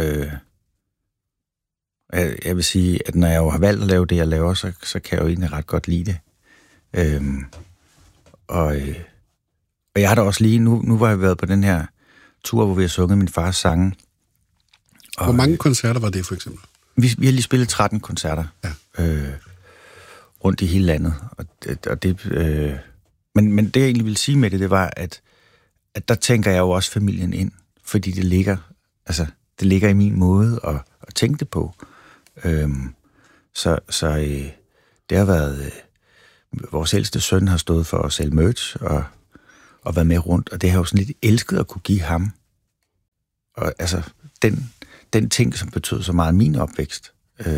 jeg vil sige, at når jeg jo har valgt at lave det, jeg laver, så kan jeg jo egentlig ret godt lide det. Og jeg har da også lige, nu var jeg været på den her tur, hvor vi har sunget min fars sange. Hvor mange koncerter var det, for eksempel? Vi har lige spillet 13 koncerter rundt i hele landet. Men det, jeg egentlig ville sige med det var, at der tænker jeg jo også familien ind, fordi det ligger i min måde at tænke det på. Så det har været... vores ældste søn har stået for at sælge merch og været med rundt, og det har jo sådan lidt elsket at kunne give ham. Og altså, den ting, som betød så meget min opvækst.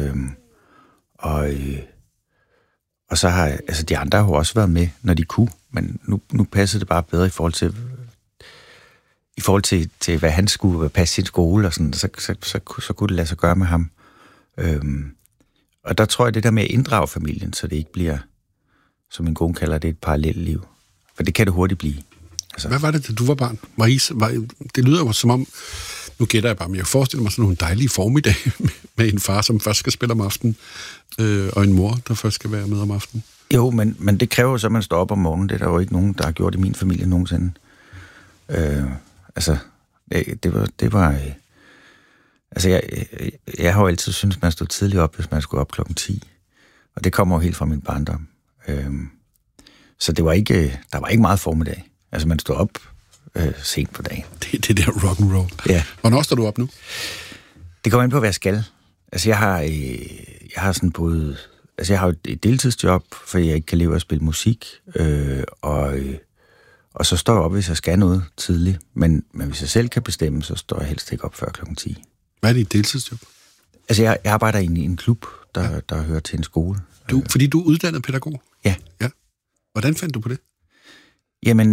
Og så har de andre har jo også været med, når de kunne, men nu passede det bare bedre i forhold til hvad han skulle passe sin skole, og sådan, så kunne det lade sig gøre med ham. Og der tror jeg, det der med at inddrage familien, så det ikke bliver, som min kone kalder det, et parallelt liv. For det kan det hurtigt blive. Altså. Hvad var det, da du var barn? Det lyder jo som om, nu gætter jeg bare, men jeg forestiller mig sådan nogle dejlige formiddag med en far, som først skal spille om aftenen, og en mor, der først skal være med om aftenen. Jo, men det kræver så, at man står op om morgenen. Det er der jo ikke nogen, der har gjort i min familie nogensinde. Jeg har jo altid syntes, man stod tidligt op, hvis man skulle op 10:00. Og det kommer jo helt fra min barndom. Så der var ikke meget formiddag. Altså, man stod op sent på dagen. Det der rock and roll. Ja. Hvornår står du op nu? Det kommer ind på, hvad jeg skal. Altså, jeg har sådan både... Altså, jeg har jo et deltidsjob, fordi jeg ikke kan leve af at spille musik. Og så står jeg op, hvis jeg skal noget tidligt. Men hvis jeg selv kan bestemme, så står jeg helst ikke op før 10:00. Hvad er dit deltidsjob? Altså, jeg arbejder i en klub, der hører til en skole. Fordi du er uddannet pædagog? Ja. Hvordan fandt du på det? Jamen,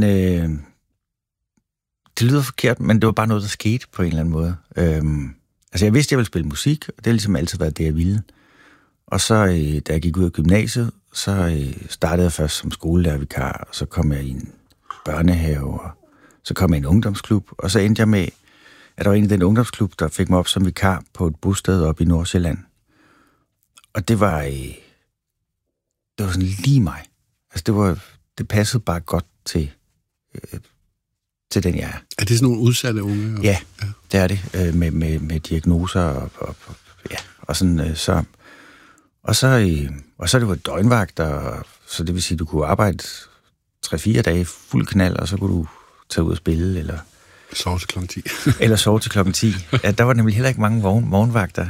det lyder forkert, men det var bare noget, der skete på en eller anden måde. Altså, jeg vidste, at jeg ville spille musik, og det har ligesom altid været det, jeg ville. Og så, da jeg gik ud af gymnasiet, så startede jeg først som skolelærervikar, og så kom jeg i en børnehave, og så kom jeg i en ungdomsklub, og så endte jeg med, at der var en i den ungdomsklub, der fik mig op som vikar på et bosted oppe i Nordsjælland. Og det var sådan lige mig. Altså, det passede bare godt til den, jeg er. Er det sådan nogle udsatte unge? Ja, det er det. Med diagnoser og sådan så. Og så det var døgnvagter, så det vil sige, at du kunne arbejde 3-4 dage fuld knald, og så kunne du tage ud og spille, eller sove til klokken 10. Eller sove til klokken 10. Ja, der var nemlig heller ikke mange vognvagter.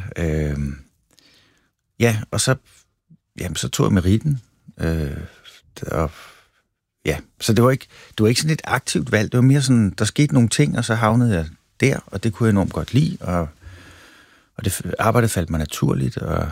Og så tog jeg meritten. Så det var ikke sådan et aktivt valg. Det var mere sådan, der skete nogle ting, og så havnede jeg der, og det kunne jeg enormt godt lide, og det arbejdet faldt mig naturligt, og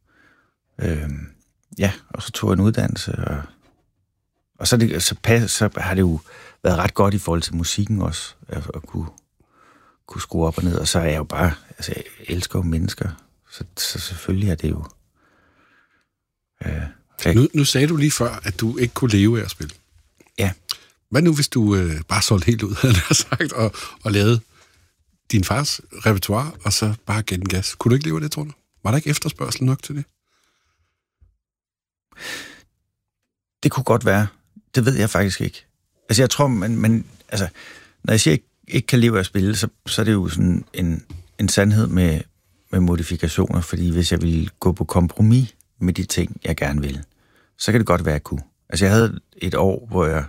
så tog jeg en uddannelse, og så har det jo været ret godt i forhold til musikken også, at kunne skrue op og ned, og så er jeg jo bare, altså jeg elsker jo mennesker, så selvfølgelig er det jo... Nu sagde du lige før, at du ikke kunne leve af at spille. Ja. Hvad nu, hvis du bare solgte helt ud, havde jeg sagt, og lavede din fars repertoire, og så bare gav den gas? Kunne du ikke leve af det, tror du? Var der ikke efterspørgsel nok til det? Det kunne godt være. Det ved jeg faktisk ikke. Altså, jeg tror, altså, når jeg siger, ikke kan leve af at spille, så er det jo sådan en sandhed med modifikationer, fordi hvis jeg ville gå på kompromis med de ting, jeg gerne vil, så kan det godt være, at jeg kunne. Altså, jeg havde et år, hvor jeg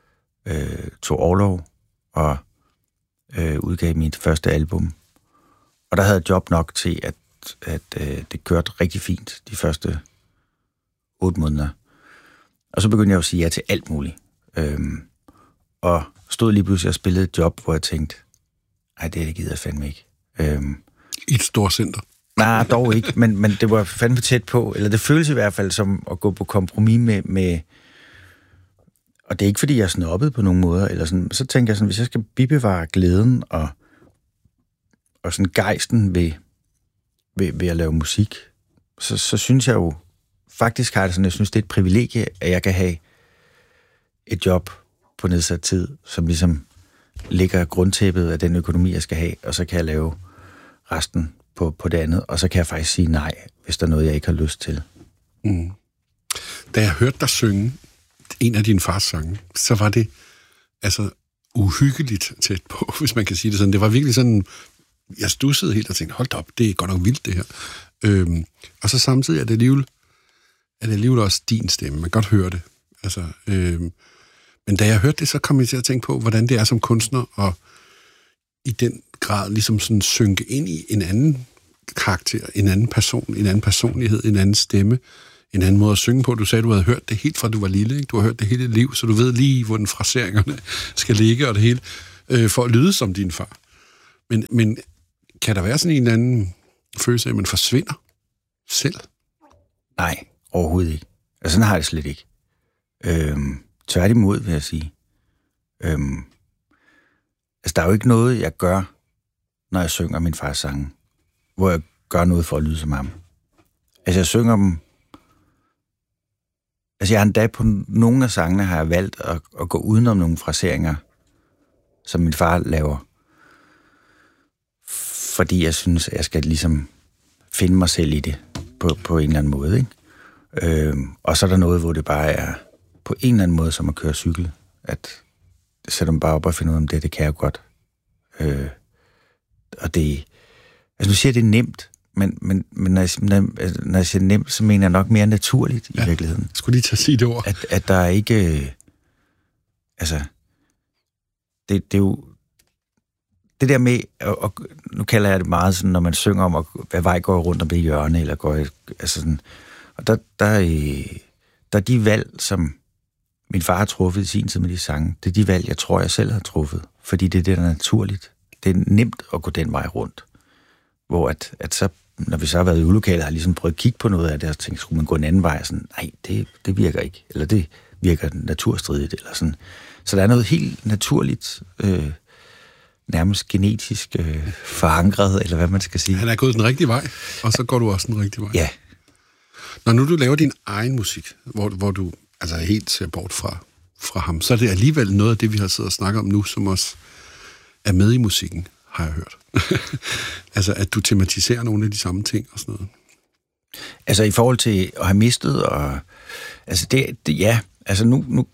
tog orlov og udgav mit første album, og der havde jeg job nok til, at det kørte rigtig fint de første 8 måneder. Og så begyndte jeg at sige ja til alt muligt. Og stod lige pludselig og spillede et job, hvor jeg tænkte, nej, det gider jeg fandme ikke. I et stort center? Nej, dog ikke, men det var fandme tæt på, eller det føles i hvert fald som at gå på kompromis med og det er ikke, fordi jeg er snobbet på nogen måder, eller sådan, så tænker jeg sådan, hvis jeg skal bibevare glæden og sådan gejsten ved at lave musik, så synes jeg jo, faktisk har det sådan, jeg synes, det er et privilegie, at jeg kan have et job på nedsat tid, som ligesom ligger grundtæppet af den økonomi, jeg skal have, og så kan jeg lave resten på det andet, og så kan jeg faktisk sige nej, hvis der er noget, jeg ikke har lyst til. Mm. Da jeg hørte dig synge en af dine fars sange, så var det altså uhyggeligt tæt på, hvis man kan sige det sådan. Det var virkelig sådan, jeg studsede helt og tænkte, hold da op, det er godt nok vildt det her. Og så samtidig er det alligevel også din stemme. Man kan godt høre det. Altså, men da jeg hørte det, så kom jeg til at tænke på, hvordan det er som kunstner, og i den grad ligesom sådan synke ind i en anden karakter, en anden person, en anden personlighed, en anden stemme, en anden måde at synge på. Du sagde, du havde hørt det helt fra du var lille, ikke? Du har hørt det hele liv, så du ved lige, hvor den fraseringerne skal ligge, og det hele, for at lyde som din far. Men kan der være sådan en anden følelse af, at man forsvinder selv? Nej, overhovedet ikke. Altså, sådan har jeg det slet ikke. Tværtimod, vil jeg sige. Altså, der er jo ikke noget, jeg gør, når jeg synger min fars sange, hvor jeg gør noget for at lyde som ham. Altså, jeg synger dem... Altså, jeg har endda på nogle af sangene har jeg valgt at gå udenom nogle fraseringer, som min far laver. Fordi jeg synes, at jeg skal ligesom finde mig selv i det på en eller anden måde, ikke? Og så er der noget, hvor det bare er på en eller anden måde, som at køre cykel. At sætter man bare op og finder ud af, om det kan jeg godt. Og det... Altså, nu siger jeg, det er nemt, men når jeg siger nemt, så mener jeg nok mere naturligt i virkeligheden. Jeg skulle lige tage at sige det ord. At der er ikke... altså... Det er jo... Det der med... Og nu kalder jeg det meget sådan, når man synger om, hvad vej går rundt om det hjørne, eller går... Altså sådan... Og der er de valg, som min far har truffet i sin tid med de sange. Det er de valg, jeg tror, jeg selv har truffet. Fordi det er det, der er naturligt. Det er nemt at gå den vej rundt. Hvor at når vi så har været i ulokalet, har jeg ligesom prøvet at kigge på noget af det, og tænkt, skulle man gå en anden vej? Sådan, nej, det virker ikke. Eller det virker naturstridigt, eller sådan. Så der er noget helt naturligt, nærmest genetisk forankret, eller hvad man skal sige. Han er gået den rigtige vej, og så går du også den rigtige vej. Ja. Når nu du laver din egen musik, hvor du altså helt ser bort fra ham, så er det alligevel noget af det, vi har siddet og snakket om nu, som også er med i musikken, har jeg hørt. Altså, at du tematiserer nogle af de samme ting og sådan noget. Altså, i forhold til at have mistet, og altså, det ja, altså nu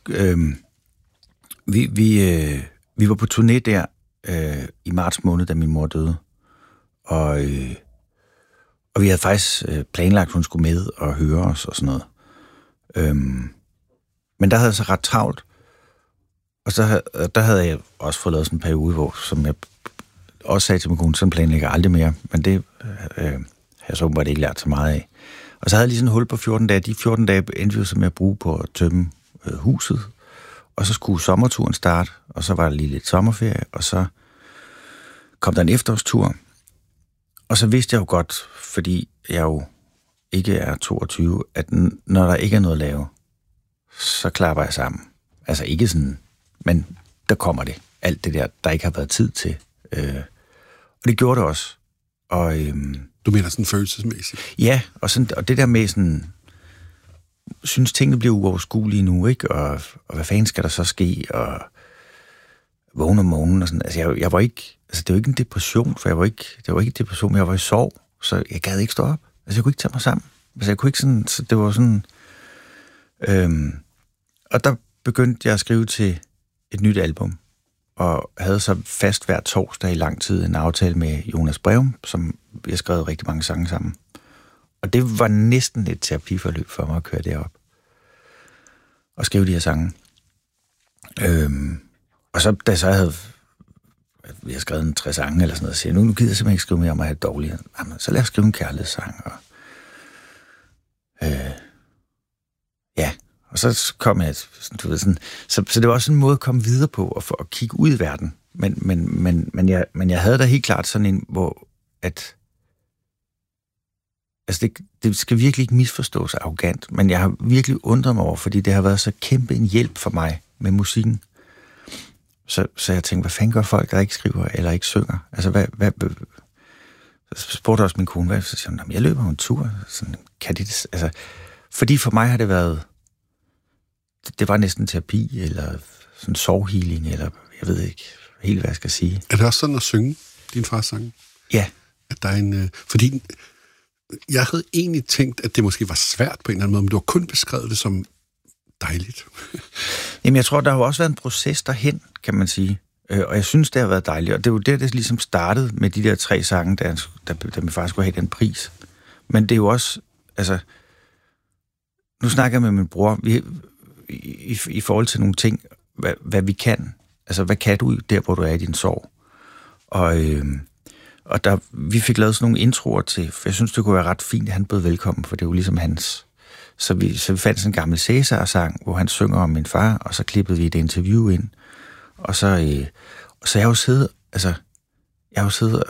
vi var på turné der i marts måned, da min mor døde, og vi havde faktisk planlagt, at hun skulle med og høre os og sådan noget. Men der havde jeg så ret travlt, og der havde jeg også fået lavet sådan en periode, hvor, som jeg også sagde til min kone, sådan planlægger jeg aldrig mere, men det har jeg så åbenbart ikke lært så meget af. Og så havde jeg lige sådan en hul på 14 dage. De 14 dage endte vi så med at bruge på at tømme huset, og så skulle sommerturen starte, og så var der lige lidt sommerferie, og så kom der en efterårstur, og så vidste jeg jo godt, fordi jeg jo ikke er 22, at når der ikke er noget at lave, så klapper jeg sammen. Altså ikke sådan, men der kommer det. Alt det der ikke har været tid til. Og det gjorde det også. Og, du mener sådan følelsesmæssigt? Ja, og det der med sådan, synes tingene bliver uoverskuelige nu, ikke? Og hvad fanden skal der så ske? Og vågne om morgenen og sådan. Altså jeg var ikke, altså det var ikke en depression, for det var ikke en depression, men jeg var i sorg, så jeg gad ikke stå op. Altså jeg kunne ikke tage mig sammen. Altså jeg kunne ikke sådan, så det var sådan, og der begyndte jeg at skrive til et nyt album, og havde så fast hver torsdag i lang tid en aftale med Jonas Breum, som vi har skrevet rigtig mange sange sammen. Og det var næsten et terapiforløb for mig at køre derop og skrive de her sange. Og så, da så havde vi har skrevet en 3 sange eller sådan noget, og siger, nu gider jeg simpelthen ikke skrive mere om at have det dårligt. Jamen, så lad os skrive en kærlighedssang. Og, ja, og så kom jeg, du ved, sådan, så det var også en måde at komme videre på og for at kigge ud i verden. Men jeg havde da helt klart sådan en, hvor at altså det skal virkelig ikke misforstås arrogant, men jeg har virkelig undret mig over, fordi det har været så kæmpe en hjælp for mig med musikken. Så jeg tænkte, hvad fanden gør folk, der ikke skriver eller ikke synger? Altså, så spurgte også min kone, så siger hun, jeg løber en tur. Sådan, kan det, altså, fordi for mig har det været, det var næsten terapi, eller sådan sorghealing, eller jeg ved ikke helt, hvad jeg skal sige. Er det også sådan at synge din fars sang? Ja. At der er en, fordi jeg havde egentlig tænkt, at det måske var svært på en eller anden måde, men du har kun beskrevet det som dejligt. Jamen, jeg tror, der har jo også været en proces derhen, kan man sige. Og jeg synes, det har været dejligt. Og det var det ligesom startede med de der 3 sange, der vi faktisk skulle have den pris. Men det er jo også, altså, nu snakker jeg med min bror, i forhold til nogle ting, hvad vi kan. Altså, hvad kan du der, hvor du er i din sorg? Og vi fik lavet sådan nogle introer til, for jeg synes, det kunne være ret fint, at han blev velkommen, for det er jo ligesom hans. Så vi fandt sådan en gammel Cæsar-sang, hvor han synger om min far, og så klippede vi et interview ind. Og så jeg har jo siddet